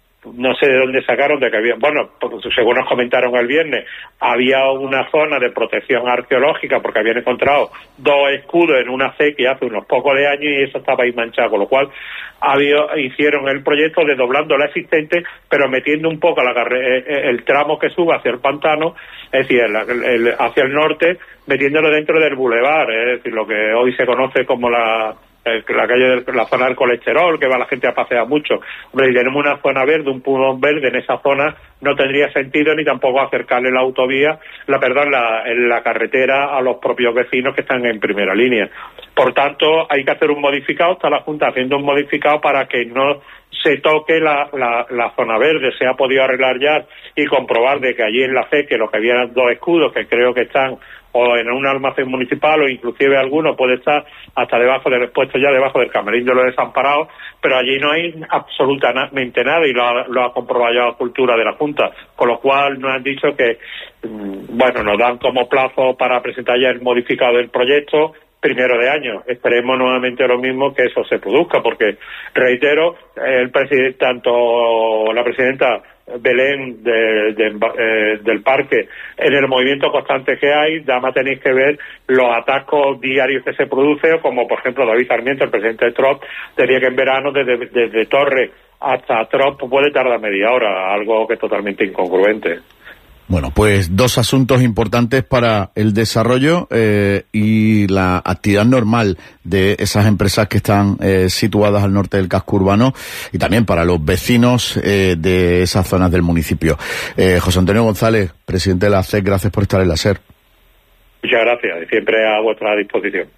S13: no sé de dónde sacaron, de que había, bueno, según nos comentaron el viernes, había una zona de protección arqueológica porque habían encontrado dos escudos en una acequia hace unos pocos de años y eso estaba ahí manchado, con lo cual había, hicieron el proyecto desdoblando la existente, pero metiendo un poco la carre- el tramo que sube hacia el pantano, es decir, el, el, hacia el norte, metiéndolo dentro del bulevar, es decir, lo que hoy se conoce como la la calle de la zona del colesterol, que va la gente a pasear mucho. Hombre, si tenemos una zona verde, un pulmón verde en esa zona, no tendría sentido ni tampoco acercarle la autovía, la perdón, la, la carretera a los propios vecinos que están en primera línea. Por tanto, hay que hacer un modificado, está la Junta haciendo un modificado para que no se toque la, la, la zona verde. Se ha podido arreglar ya y comprobar de que allí en la C, que lo que había eran dos escudos, que creo que están o en un almacén municipal o inclusive alguno puede estar hasta debajo del puesto ya debajo del camarín de los desamparados, pero allí no hay absolutamente nada y lo ha, lo ha comprobado ya la cultura de la Junta, con lo cual nos han dicho que bueno, nos dan como plazo para presentar ya el modificado del proyecto primero de año. Esperemos nuevamente lo mismo, que eso se produzca, porque reitero, el presidente, tanto la presidenta Belén de, de, eh, del parque, en el movimiento constante que hay, además tenéis que ver los atascos diarios que se producen, como por ejemplo David Sarmiento, el presidente de Trop, tenía que en verano desde, desde Torre hasta Trop puede tardar media hora, algo que es totalmente incongruente.
S26: Bueno, pues dos asuntos importantes para el desarrollo eh, y la actividad normal de esas empresas que están eh, situadas al norte del casco urbano y también para los vecinos eh, de esas zonas del municipio. Eh, José Antonio González, presidente de la C E C, gracias por estar en la SER.
S13: Muchas gracias y siempre a vuestra disposición.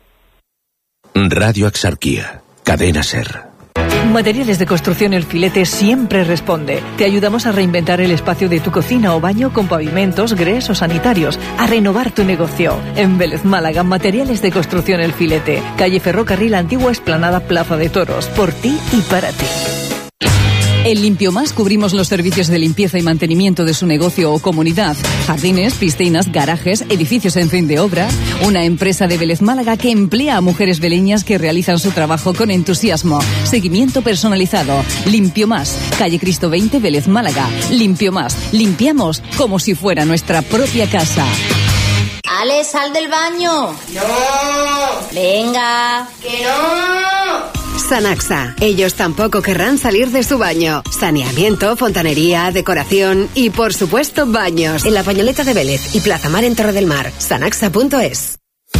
S2: Radio Exarquía, Cadena SER.
S21: Materiales de Construcción El Filete siempre responde. Te ayudamos a reinventar el espacio de tu cocina o baño con pavimentos, grés o sanitarios, a renovar tu negocio. En Vélez, Málaga, Materiales de Construcción El Filete. Calle Ferrocarril Antigua, Explanada Plaza de Toros. Por ti y para ti. En Limpio Más cubrimos los servicios de limpieza y mantenimiento de su negocio o comunidad. Jardines, piscinas, garajes, edificios en fin de obra. Una empresa de Vélez Málaga que emplea a mujeres veleñas que realizan su trabajo con entusiasmo. Seguimiento personalizado. Limpio Más. Calle Cristo veinte, Vélez Málaga. Limpio Más. Limpiamos como si fuera nuestra propia casa.
S1: Ale, sal del baño. No. Venga. Que no.
S22: Sanaxa. Ellos tampoco querrán salir de su baño. Saneamiento, fontanería, decoración y, por supuesto, baños. En la Pañoleta de Vélez y Plaza Mar en Torre del Mar. Sanaxa punto es.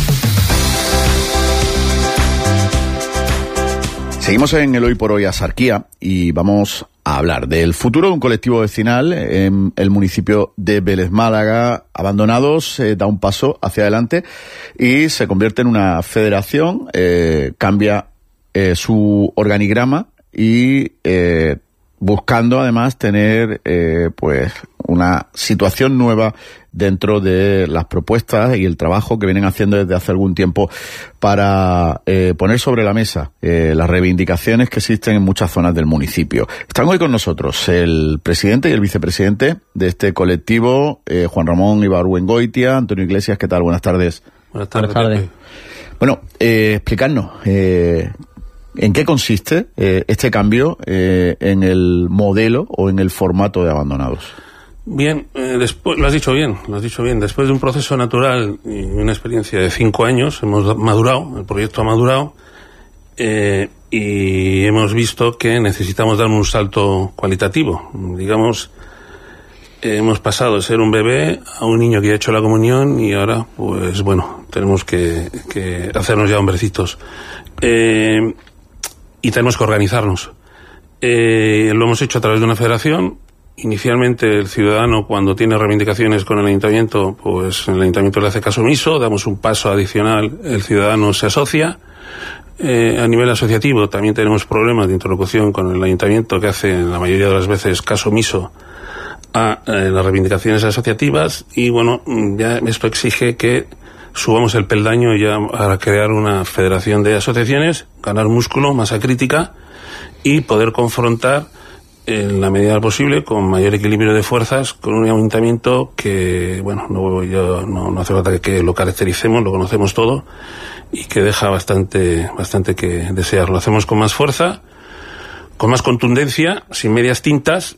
S26: Seguimos en el Hoy por Hoy Asarquía y vamos a hablar del futuro de un colectivo vecinal en el municipio de Vélez Málaga. Abandonados eh, da un paso hacia adelante y se convierte en una federación, eh, cambia eh, su organigrama y eh, buscando además tener eh, pues una situación nueva dentro de las propuestas y el trabajo que vienen haciendo desde hace algún tiempo para eh, poner sobre la mesa eh, las reivindicaciones que existen en muchas zonas del municipio. Están hoy con nosotros el presidente y el vicepresidente de este colectivo, eh, Juan Ramón Ibargüengoitia, Antonio Iglesias. ¿Qué tal? Buenas tardes.
S11: Buenas tardes.
S26: Buenas tardes. Bueno, eh, explicarnos eh, en qué consiste eh, este cambio eh, en el modelo o en el formato de abandonados.
S11: Bien, eh, después, lo has dicho bien, lo has dicho bien. Después de un proceso natural y una experiencia de cinco años, hemos madurado, el proyecto ha madurado, eh, y hemos visto que necesitamos dar un salto cualitativo. Digamos, eh, hemos pasado de ser un bebé a un niño que ya ha hecho la comunión y ahora, pues bueno, tenemos que, que hacernos ya hombrecitos. Eh, y tenemos que organizarnos. Eh, lo hemos hecho a través de una federación. Inicialmente el ciudadano, cuando tiene reivindicaciones con el ayuntamiento, pues el ayuntamiento le hace caso omiso, damos un paso adicional, el ciudadano se asocia. Eh, a nivel asociativo también tenemos problemas de interlocución con el ayuntamiento que hace la mayoría de las veces caso omiso a eh, las reivindicaciones asociativas y bueno, ya esto exige que subamos el peldaño ya a crear una federación de asociaciones, ganar músculo, masa crítica y poder confrontar en la medida posible, con mayor equilibrio de fuerzas, con un ayuntamiento que, bueno, no, yo, no, no hace falta que, que lo caractericemos, lo conocemos todo, y que deja bastante, bastante que desear. Lo hacemos con más fuerza, con más contundencia, sin medias tintas,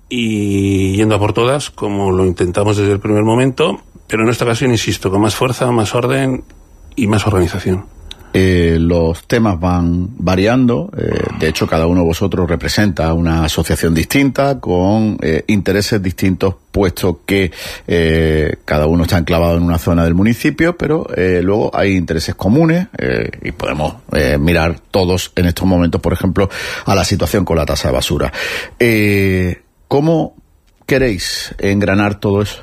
S11: y yendo a por todas, como lo intentamos desde el primer momento, pero en esta ocasión, insisto, con más fuerza, más orden y más organización.
S26: Eh, los temas van variando, eh, de hecho cada uno de vosotros representa una asociación distinta con eh, intereses distintos, puesto que eh, cada uno está enclavado en una zona del municipio, pero eh, luego hay intereses comunes eh, y podemos eh, mirar todos en estos momentos, por ejemplo, a la situación con la tasa de basura. Eh, ¿Cómo queréis engranar todo eso?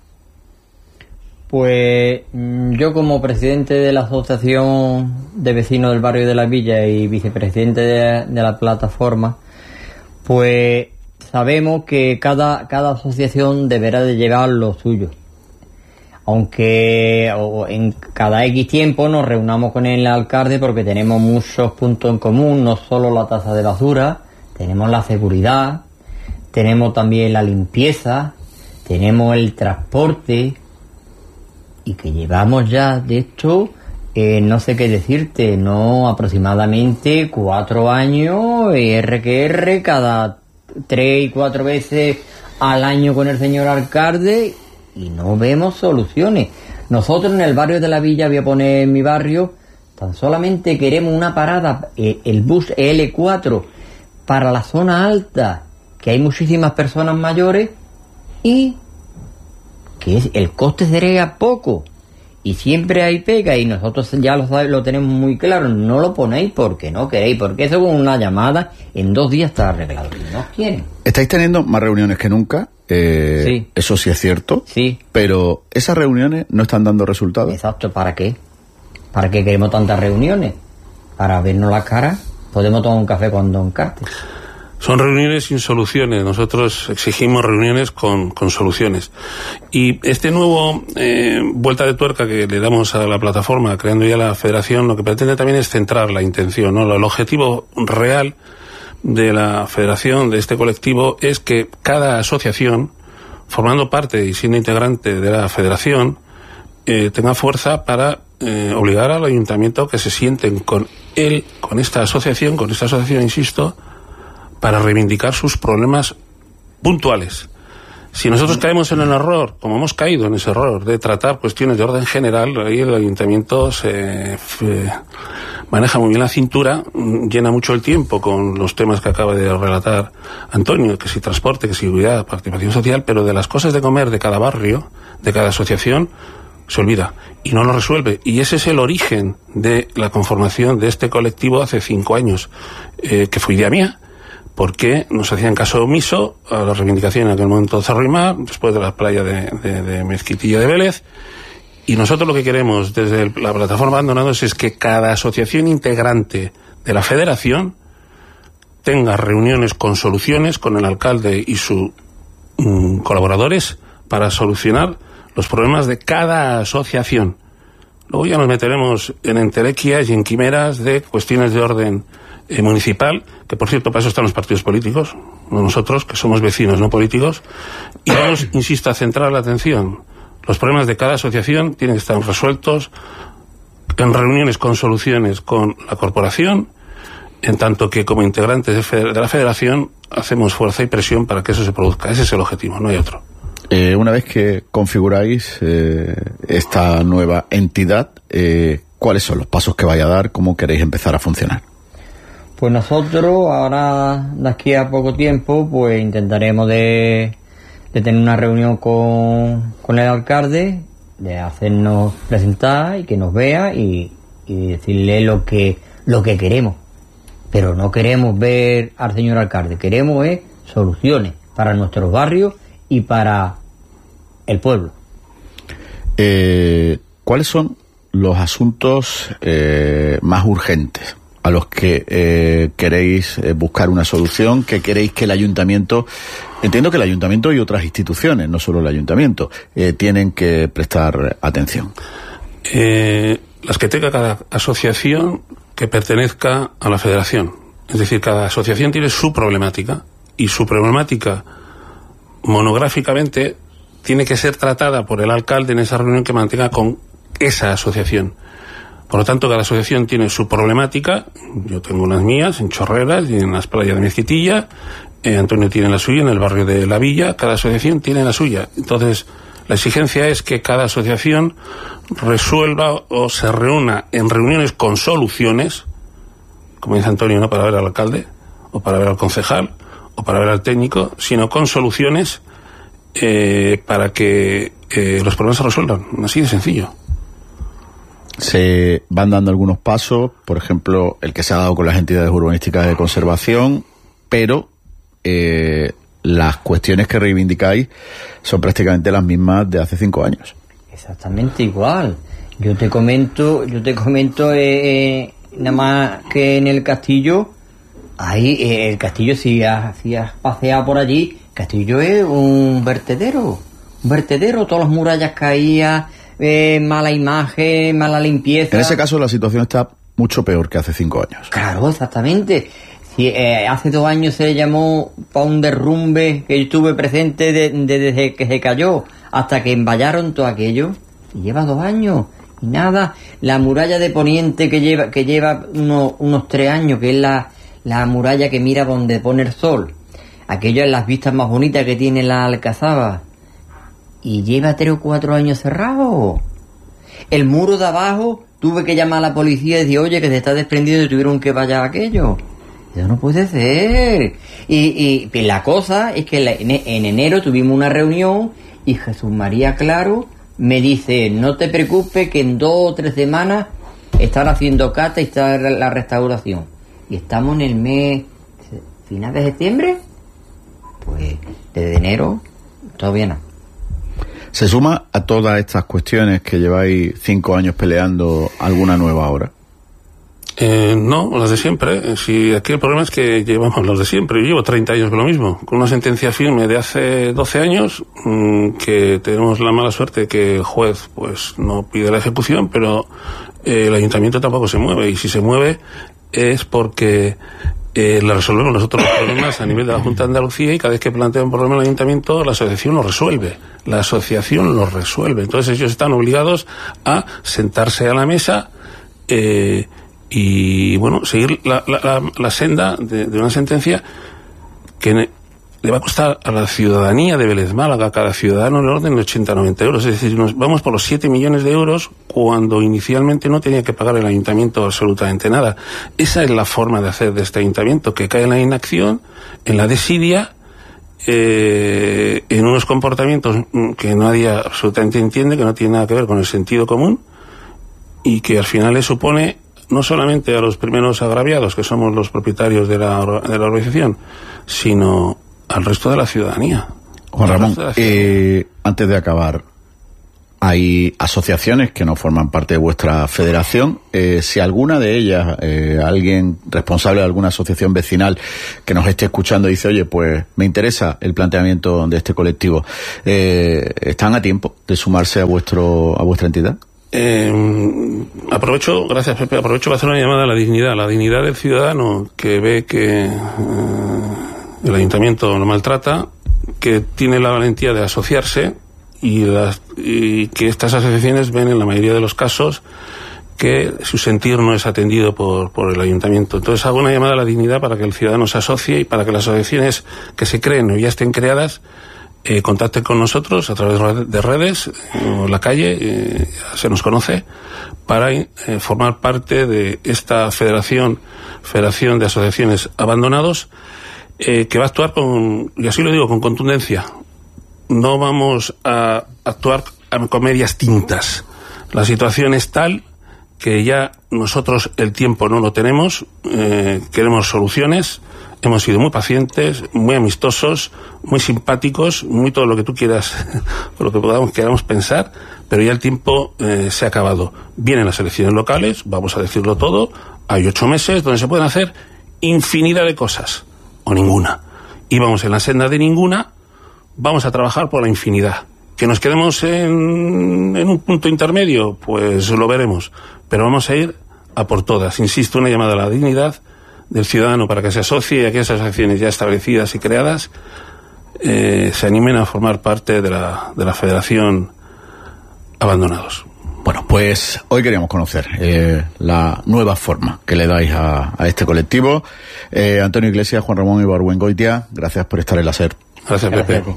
S12: Pues yo, como presidente de la Asociación de Vecinos del Barrio de la Villa y vicepresidente de, de la plataforma, pues sabemos que cada, cada asociación deberá de llevar lo suyo. Aunque o en cada X tiempo nos reunamos con el alcalde porque tenemos muchos puntos en común, no solo la tasa de basura, tenemos la seguridad, tenemos también la limpieza, tenemos el transporte, y que llevamos ya, de hecho, eh, no sé qué decirte, no aproximadamente cuatro años, R que R, cada tres y cuatro veces al año con el señor alcalde, y no vemos soluciones. Nosotros en el barrio de la Villa, voy a poner en mi barrio, tan solamente queremos una parada, eh, el bus L cuatro, para la zona alta, que hay muchísimas personas mayores, y que es, el coste sería poco, y siempre hay pega, y nosotros ya lo, lo tenemos muy claro, no lo ponéis porque no queréis, porque eso con una llamada en dos días está arreglado, y no quieren.
S26: Estáis teniendo más reuniones que nunca, eh,
S12: sí.
S26: Eso sí es cierto,
S12: sí.
S26: Pero esas reuniones no están dando resultados.
S12: Exacto, ¿para qué? ¿Para qué queremos tantas reuniones? ¿Para vernos las caras? Podemos tomar un café con Don Cartes.
S11: Son reuniones sin soluciones. Nosotros exigimos reuniones con, con soluciones. Y este nuevo eh, vuelta de tuerca que le damos a la plataforma, creando ya la federación, lo que pretende también es centrar la intención, ¿no? El objetivo real de la federación, de este colectivo, es que cada asociación, formando parte y siendo integrante de la federación, eh, tenga fuerza para eh, obligar al ayuntamiento que se sienten con él, con esta asociación, con esta asociación, insisto, para reivindicar sus problemas puntuales. Si nosotros caemos en el error, como hemos caído en ese error, de tratar cuestiones de orden general, ahí el ayuntamiento se eh, maneja muy bien la cintura, llena mucho el tiempo con los temas que acaba de relatar Antonio, que si transporte, que si seguridad, participación social, pero de las cosas de comer de cada barrio, de cada asociación, se olvida y no lo resuelve. Y ese es el origen de la conformación de este colectivo hace cinco años, eh, que fue idea mía, porque nos hacían caso omiso a la reivindicación en aquel momento de Cerro y Mar, después de la playa de, de, de Mezquitilla de Vélez, y nosotros lo que queremos desde el, la plataforma Abandonados es que cada asociación integrante de la federación tenga reuniones con soluciones con el alcalde y sus mm, colaboradores para solucionar los problemas de cada asociación. Luego ya nos meteremos en entelequias y en quimeras de cuestiones de orden Eh, municipal, que por cierto para eso están los partidos políticos, no nosotros, que somos vecinos, no políticos, y vamos, insisto, a centrar la atención. Los problemas de cada asociación tienen que estar resueltos en reuniones con soluciones con la corporación, en tanto que como integrantes de, feder- de la federación hacemos fuerza y presión para que eso se produzca. Ese es el objetivo, no hay otro.
S26: Eh, una vez que configuráis eh, esta nueva entidad, eh, ¿cuáles son los pasos que vaya a dar? ¿Cómo queréis empezar a funcionar?
S12: Pues nosotros ahora, de aquí a poco tiempo, pues intentaremos de, de tener una reunión con, con el alcalde, de hacernos presentar y que nos vea y, y decirle lo que lo que queremos. Pero no queremos ver al señor alcalde, queremos es soluciones para nuestros barrios y para el pueblo.
S26: Eh, ¿Cuáles son los asuntos eh, más urgentes a los que eh, queréis eh, buscar una solución, que queréis que el ayuntamiento, entiendo que el ayuntamiento y otras instituciones, no solo el ayuntamiento, eh, tienen que prestar atención?
S11: Eh, las que tenga cada asociación que pertenezca a la federación. Es decir, cada asociación tiene su problemática y su problemática monográficamente tiene que ser tratada por el alcalde en esa reunión que mantenga con esa asociación. Por lo tanto, cada asociación tiene su problemática. Yo tengo unas mías en Chorreras y en las playas de Mezquitilla. Eh, Antonio tiene la suya en el barrio de La Villa. Cada asociación tiene la suya. Entonces, la exigencia es que cada asociación resuelva o se reúna en reuniones con soluciones, como dice Antonio, no para ver al alcalde, o para ver al concejal, o para ver al técnico, sino con soluciones eh, para que eh, los problemas se resuelvan. Así de sencillo.
S26: Se van dando algunos pasos, por ejemplo, el que se ha dado con las entidades urbanísticas de conservación, pero eh, las cuestiones que reivindicáis son prácticamente las mismas de hace cinco años.
S12: Exactamente igual. Yo te comento, yo te comento eh, eh, nada más que en el castillo, ahí eh, el castillo, si has, si has paseado por allí, el castillo es un vertedero, un vertedero, todas las murallas caídas. Eh, mala imagen, mala limpieza.
S26: En ese caso la situación está mucho peor que hace cinco años.
S12: Claro, exactamente. Si, eh, hace dos años se llamó para un derrumbe que yo estuve presente de, de, desde que se cayó hasta que envallaron todo aquello. Y lleva dos años y nada. La muralla de Poniente que lleva que lleva unos, unos tres años, que es la, la muralla que mira donde pone el sol. Aquello es las vistas más bonitas que tiene la Alcazaba. Y lleva tres o cuatro años cerrado. El muro de abajo, tuve que llamar a la policía y decir, oye, que se está desprendiendo y tuvieron que vaya aquello. Eso no puede ser. Y, y la cosa es que en, en enero tuvimos una reunión y Jesús María Claro me dice, no te preocupes que en dos o tres semanas están haciendo cata y está la restauración. Y estamos en el mes, final de septiembre, pues desde enero todavía no.
S26: ¿Se suma a todas estas cuestiones que lleváis cinco años peleando alguna nueva ahora?
S11: Eh, no, las de siempre. Si aquí el problema es que llevamos los de siempre. Yo llevo treinta años con lo mismo, con una sentencia firme de hace doce años, mmm, que tenemos la mala suerte que el juez pues no pide la ejecución, pero eh, el ayuntamiento tampoco se mueve, y si se mueve es porque eh, le resolvemos nosotros los problemas a nivel de la Junta de Andalucía, y cada vez que plantea un problema al ayuntamiento, la asociación lo resuelve. La asociación lo resuelve. Entonces ellos están obligados a sentarse a la mesa eh, y, bueno, seguir la, la, la, la senda de, de una sentencia que le va a costar a la ciudadanía de Vélez Málaga, a cada ciudadano, en el orden de ochenta a noventa euros. Es decir, nos vamos por los siete millones de euros cuando inicialmente no tenía que pagar el ayuntamiento absolutamente nada. Esa es la forma de hacer de este ayuntamiento, que cae en la inacción, en la desidia, eh, en unos comportamientos que nadie absolutamente entiende, que no tienen nada que ver con el sentido común, y que al final le supone no solamente a los primeros agraviados, que somos los propietarios de la, de la organización, sino al resto de la ciudadanía.
S26: Juan Ramón, eh, antes de acabar, hay asociaciones que no forman parte de vuestra federación. Eh, si alguna de ellas, eh, alguien responsable de alguna asociación vecinal que nos esté escuchando dice, oye, pues me interesa el planteamiento de este colectivo, eh, ¿están a tiempo de sumarse a vuestro a vuestra entidad?
S11: Eh, aprovecho, gracias Pepe, aprovecho para hacer una llamada a la dignidad, la dignidad del ciudadano que ve que eh, el ayuntamiento lo maltrata, que tiene la valentía de asociarse, y, las, y que estas asociaciones ven en la mayoría de los casos que su sentir no es atendido por, por el ayuntamiento. Entonces hago una llamada a la dignidad para que el ciudadano se asocie y para que las asociaciones que se creen o ya estén creadas eh, contacten con nosotros a través de redes o la calle, eh, se nos conoce, para eh, formar parte de esta federación, federación de asociaciones abandonados, Eh, que va a actuar con, y así lo digo, con contundencia. No vamos a actuar con medias tintas. La situación es tal que ya nosotros el tiempo no lo tenemos, eh, queremos soluciones, hemos sido muy pacientes, muy amistosos, muy simpáticos, muy todo lo que tú quieras, por lo que podamos, queramos pensar, pero ya el tiempo eh, se ha acabado. Vienen las elecciones locales, vamos a decirlo todo, hay ocho meses donde se pueden hacer infinidad de cosas, o ninguna. Y vamos en la senda de ninguna, vamos a trabajar por la infinidad. ¿Que nos quedemos en, en un punto intermedio? Pues lo veremos. Pero vamos a ir a por todas. Insisto, una llamada a la dignidad del ciudadano para que se asocie y a que esas acciones ya establecidas y creadas eh, se animen a formar parte de la, de la Federación Abandonados.
S26: Bueno, pues hoy queríamos conocer eh, la nueva forma que le dais a, a este colectivo. Eh, Antonio Iglesias, Juan Ramón Ibargüengoitia, gracias por estar en la SER.
S11: Gracias, Pepe. Gracias.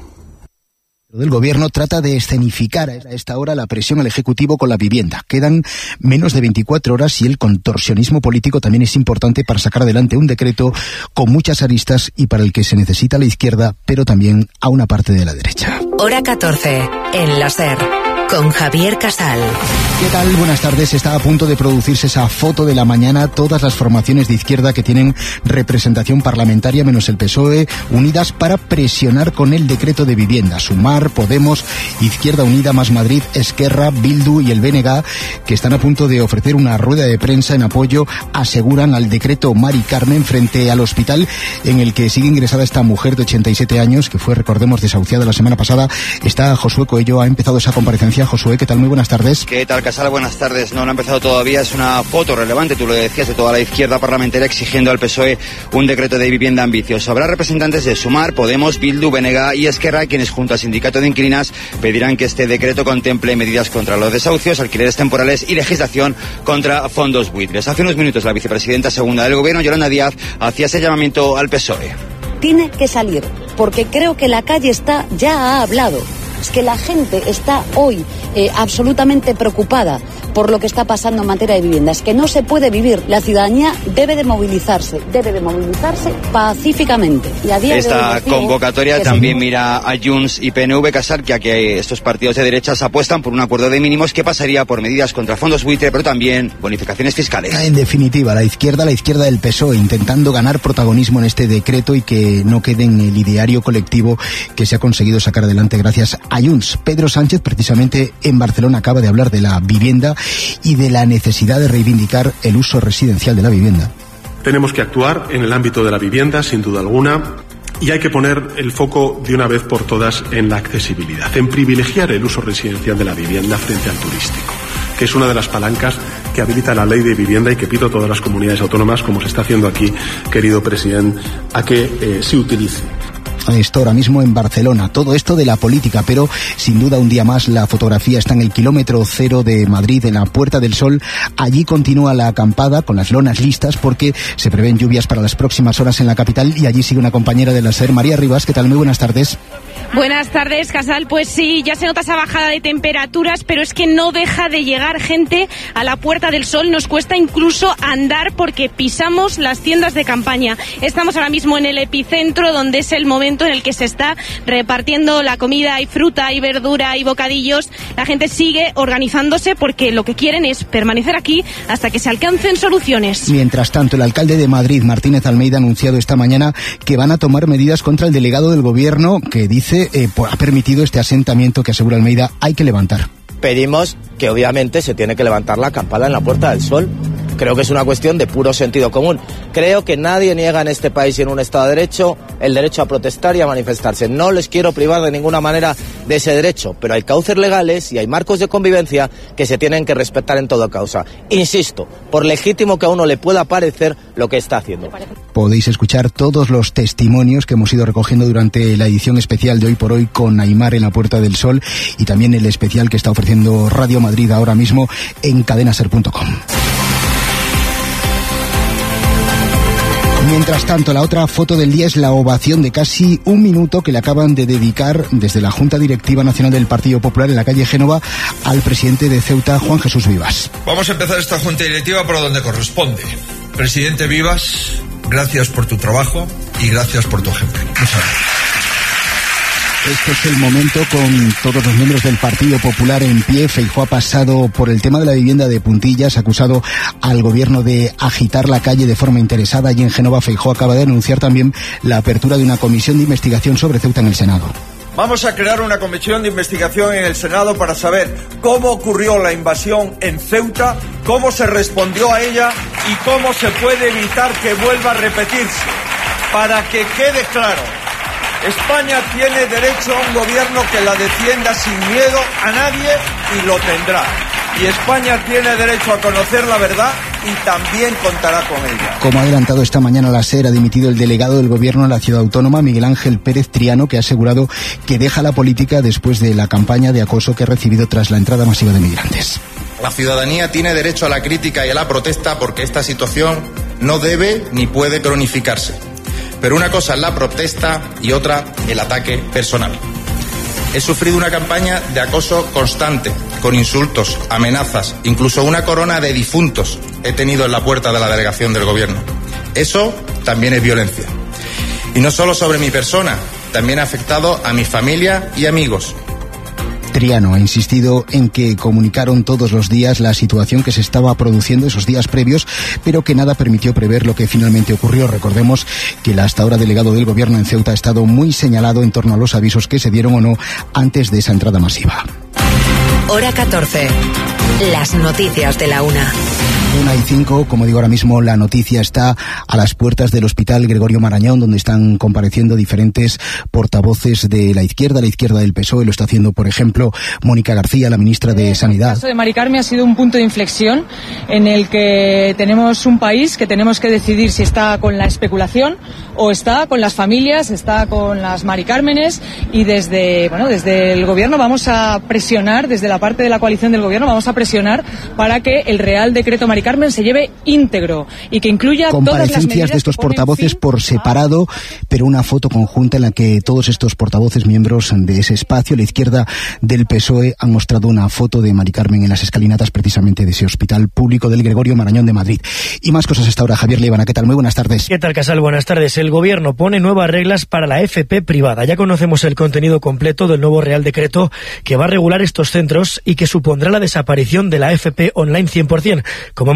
S14: Del gobierno trata de escenificar a esta hora la presión al Ejecutivo con la vivienda. Quedan menos de veinticuatro horas y el contorsionismo político también es importante para sacar adelante un decreto con muchas aristas y para el que se necesita a la izquierda, pero también a una parte de la derecha.
S22: Hora catorce, en la SER, con Javier Casal.
S14: ¿Qué tal? Buenas tardes. Está a punto de producirse esa foto de la mañana. Todas las formaciones de izquierda que tienen representación parlamentaria, menos el P S O E, unidas para presionar con el decreto de vivienda. Sumar, Podemos, Izquierda Unida, Más Madrid, Esquerra, Bildu y el B N G, que están a punto de ofrecer una rueda de prensa en apoyo, aseguran, al decreto Mari Carmen frente al hospital en el que sigue ingresada esta mujer de ochenta y siete años, que fue, recordemos, desahuciada la semana pasada. Está Josué Coello, ha empezado esa comparecencia. Josué, ¿qué tal? Muy buenas tardes.
S15: ¿Qué tal, Casal? Buenas tardes. No, no ha empezado todavía. Es una foto relevante, tú lo decías, de toda la izquierda parlamentaria exigiendo al P S O E un decreto de vivienda ambicioso. Habrá representantes de Sumar, Podemos, Bildu, B N G y Esquerra, quienes junto al Sindicato de Inquilinas pedirán que este decreto contemple medidas contra los desahucios, alquileres temporales y legislación contra fondos buitres. Hace unos minutos la vicepresidenta segunda del Gobierno, Yolanda Díaz, hacía ese llamamiento al P S O E.
S16: Tiene que salir, porque creo que la calle está, ya ha hablado. Es que la gente está hoy eh, absolutamente preocupada por lo que está pasando en materia de vivienda. Es que no se puede vivir. La ciudadanía debe de movilizarse, debe de movilizarse pacíficamente. Y a día
S15: Esta
S16: de hoy
S15: convocatoria también se... mira a Junts y P N V, Casar, que a que estos partidos de derechas apuestan por un acuerdo de mínimos que pasaría por medidas contra fondos buitre, pero también bonificaciones fiscales.
S14: En definitiva, la izquierda, la izquierda del P S O E, intentando ganar protagonismo en este decreto y que no quede en el ideario colectivo que se ha conseguido sacar adelante gracias a Junts. Pedro Sánchez, precisamente en Barcelona, acaba de hablar de la vivienda y de la necesidad de reivindicar el uso residencial de la vivienda.
S17: Tenemos que actuar en el ámbito de la vivienda, sin duda alguna, y hay que poner el foco de una vez por todas en la accesibilidad, en privilegiar el uso residencial de la vivienda frente al turístico, que es una de las palancas que habilita la ley de vivienda y que pido a todas las comunidades autónomas, como se está haciendo aquí, querido presidente, a que eh, se utilice.
S14: Esto ahora mismo en Barcelona, todo esto de la política, pero sin duda un día más la fotografía está en el kilómetro cero de Madrid, en la Puerta del Sol. Allí continúa la acampada con las lonas listas porque se prevén lluvias para las próximas horas en la capital y allí sigue una compañera de la SER, María Rivas. ¿Qué tal? Muy buenas tardes.
S18: Buenas tardes, Casal. Pues sí, ya se nota esa bajada de temperaturas, pero es que no deja de llegar gente a la Puerta del Sol. Nos cuesta incluso andar porque pisamos las tiendas de campaña. Estamos ahora mismo en el epicentro, donde es el momento en el que se está repartiendo la comida y fruta y verdura y bocadillos. La gente sigue organizándose porque lo que quieren es permanecer aquí hasta que se alcancen soluciones.
S14: Mientras tanto, el alcalde de Madrid, Martínez Almeida, ha anunciado esta mañana que van a tomar medidas contra el delegado del gobierno que dice eh, ha permitido este asentamiento que, asegura Almeida, hay que levantar.
S19: Pedimos que obviamente se tiene que levantar la acampada en la Puerta del Sol. Creo que es una cuestión de puro sentido común. Creo que nadie niega en este país y en un Estado de Derecho el derecho a protestar y a manifestarse. No les quiero privar de ninguna manera de ese derecho, pero hay cauces legales y hay marcos de convivencia que se tienen que respetar en toda causa. Insisto, por legítimo que a uno le pueda parecer lo que está haciendo.
S14: Podéis escuchar todos los testimonios que hemos ido recogiendo durante la edición especial de Hoy por Hoy con Aimar en la Puerta del Sol y también el especial que está ofreciendo Radio Madrid ahora mismo en cadena ser punto com. Mientras tanto, la otra foto del día es la ovación de casi un minuto que le acaban de dedicar desde la Junta Directiva Nacional del Partido Popular en la calle Génova al presidente de Ceuta, Juan Jesús Vivas.
S20: Vamos a empezar esta Junta Directiva por donde corresponde. Presidente Vivas, gracias por tu trabajo y gracias por tu ejemplo. Muchas gracias.
S14: Este es el momento con todos los miembros del Partido Popular en pie. Feijóo ha pasado por el tema de la vivienda de puntillas, ha acusado al gobierno de agitar la calle de forma interesada y en Génova Feijóo acaba de anunciar también la apertura de una comisión de investigación sobre Ceuta en el Senado.
S20: Vamos a crear una comisión de investigación en el Senado para saber cómo ocurrió la invasión en Ceuta, cómo se respondió a ella y cómo se puede evitar que vuelva a repetirse. Para que quede claro, España tiene derecho a un gobierno que la defienda sin miedo a nadie y lo tendrá. Y España tiene derecho a conocer la verdad y también contará con ella.
S14: Como ha adelantado esta mañana la SER, ha dimitido el delegado del gobierno en la ciudad autónoma, Miguel Ángel Pérez Triano, que ha asegurado que deja la política después de la campaña de acoso que ha recibido tras la entrada masiva de migrantes.
S23: La ciudadanía tiene derecho a la crítica y a la protesta porque esta situación no debe ni puede cronificarse. Pero una cosa es la protesta y otra el ataque personal. He sufrido una campaña de acoso constante, con insultos, amenazas, incluso una corona de difuntos he tenido en la puerta de la delegación del gobierno. Eso también es violencia. Y no solo sobre mi persona, también ha afectado a mi familia y amigos.
S14: Triano ha insistido en que comunicaron todos los días la situación que se estaba produciendo esos días previos, pero que nada permitió prever lo que finalmente ocurrió. Recordemos que el hasta ahora delegado del gobierno en Ceuta ha estado muy señalado en torno a los avisos que se dieron o no antes de esa entrada masiva.
S22: Hora catorce. Las noticias de la una.
S14: Una y cinco, como digo ahora mismo, la noticia está a las puertas del Hospital Gregorio Marañón, donde están compareciendo diferentes portavoces de la izquierda, la izquierda del P S O E. Lo está haciendo, por ejemplo, Mónica García, la ministra de Sanidad.
S24: El caso de Mari Carmen ha sido un punto de inflexión en el que tenemos un país que tenemos que decidir si está con la especulación o está con las familias, está con las Mari Cármenes, y desde, bueno, desde el gobierno vamos a presionar, desde la parte de la coalición del gobierno vamos a presionar para que el Real Decreto Mari Carmen se lleve íntegro y que incluya todas las medidas.
S14: Comparecencias de estos portavoces por separado, pero una foto conjunta en la que todos estos portavoces, miembros de ese espacio, la izquierda del P S O E, han mostrado una foto de Mari Carmen en las escalinatas precisamente de ese hospital público del Gregorio Marañón de Madrid. Y más cosas hasta ahora. Javier Líbana, ¿qué tal? Muy buenas tardes.
S25: ¿Qué tal, Casal? Buenas tardes. El gobierno pone nuevas reglas para la F P privada. Ya conocemos el contenido completo del nuevo Real Decreto que va a regular estos centros y que supondrá la desaparición de la F P online cien por cien. Como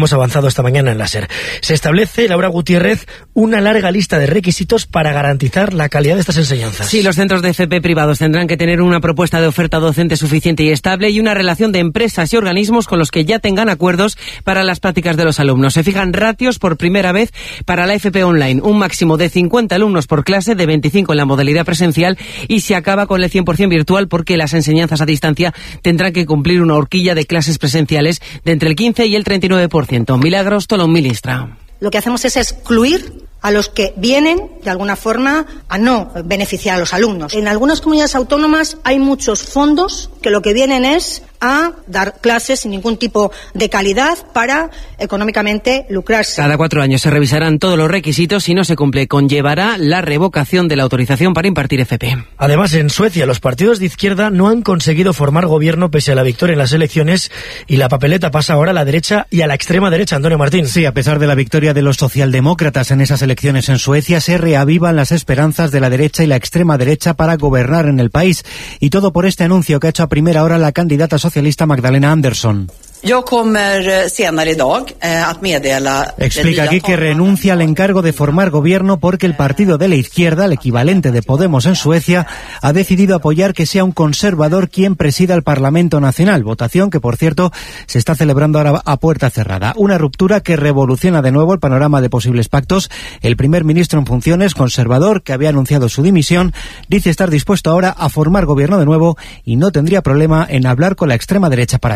S25: hemos avanzado esta mañana en la SER. Se establece, Laura Gutiérrez, una larga lista de requisitos para garantizar la calidad de estas enseñanzas.
S3: Sí, los centros de F P privados tendrán que tener una propuesta de oferta docente suficiente y estable y una relación de empresas y organismos con los que ya tengan acuerdos para las prácticas de los alumnos. Se fijan ratios por primera vez para la F P online, un máximo de cincuenta alumnos por clase, de veinticinco en la modalidad presencial, y se acaba con el cien por ciento virtual porque las enseñanzas a distancia tendrán que cumplir una horquilla de clases presenciales de entre el quince y el treinta y nueve por ciento. Milagros Tolón, ministra.
S4: Lo que hacemos es excluir a los que vienen, de alguna forma, a no beneficiar a los alumnos. En algunas comunidades autónomas hay muchos fondos que lo que vienen es a dar clases sin ningún tipo de calidad para económicamente lucrarse.
S3: Cada cuatro años se revisarán todos los requisitos. Si no se cumple, conllevará la revocación de la autorización para impartir F P.
S25: Además, en Suecia, los partidos de izquierda no han conseguido formar gobierno pese a la victoria en las elecciones, y la papeleta pasa ahora a la derecha y a la extrema derecha. Antonio Martín.
S5: Sí, a pesar de la victoria de los socialdemócratas en esas elecciones en Suecia, se reavivan las esperanzas de la derecha y la extrema derecha para gobernar en el país. Y todo por este anuncio que ha hecho a primera hora la candidata socialista Magdalena Andersson.
S6: Yo kommer senare idag att meddela.
S5: Explica aquí que renuncia al encargo de formar gobierno porque el partido de la izquierda, el equivalente de Podemos en Suecia, ha decidido apoyar que sea un conservador quien presida el Parlamento Nacional, votación que, por cierto, se está celebrando ahora a puerta cerrada. Una ruptura que revoluciona de nuevo el panorama de posibles pactos. El primer ministro en funciones, conservador, que había anunciado su dimisión, dice estar dispuesto ahora a formar gobierno de nuevo y no tendría problema en hablar con la extrema derecha para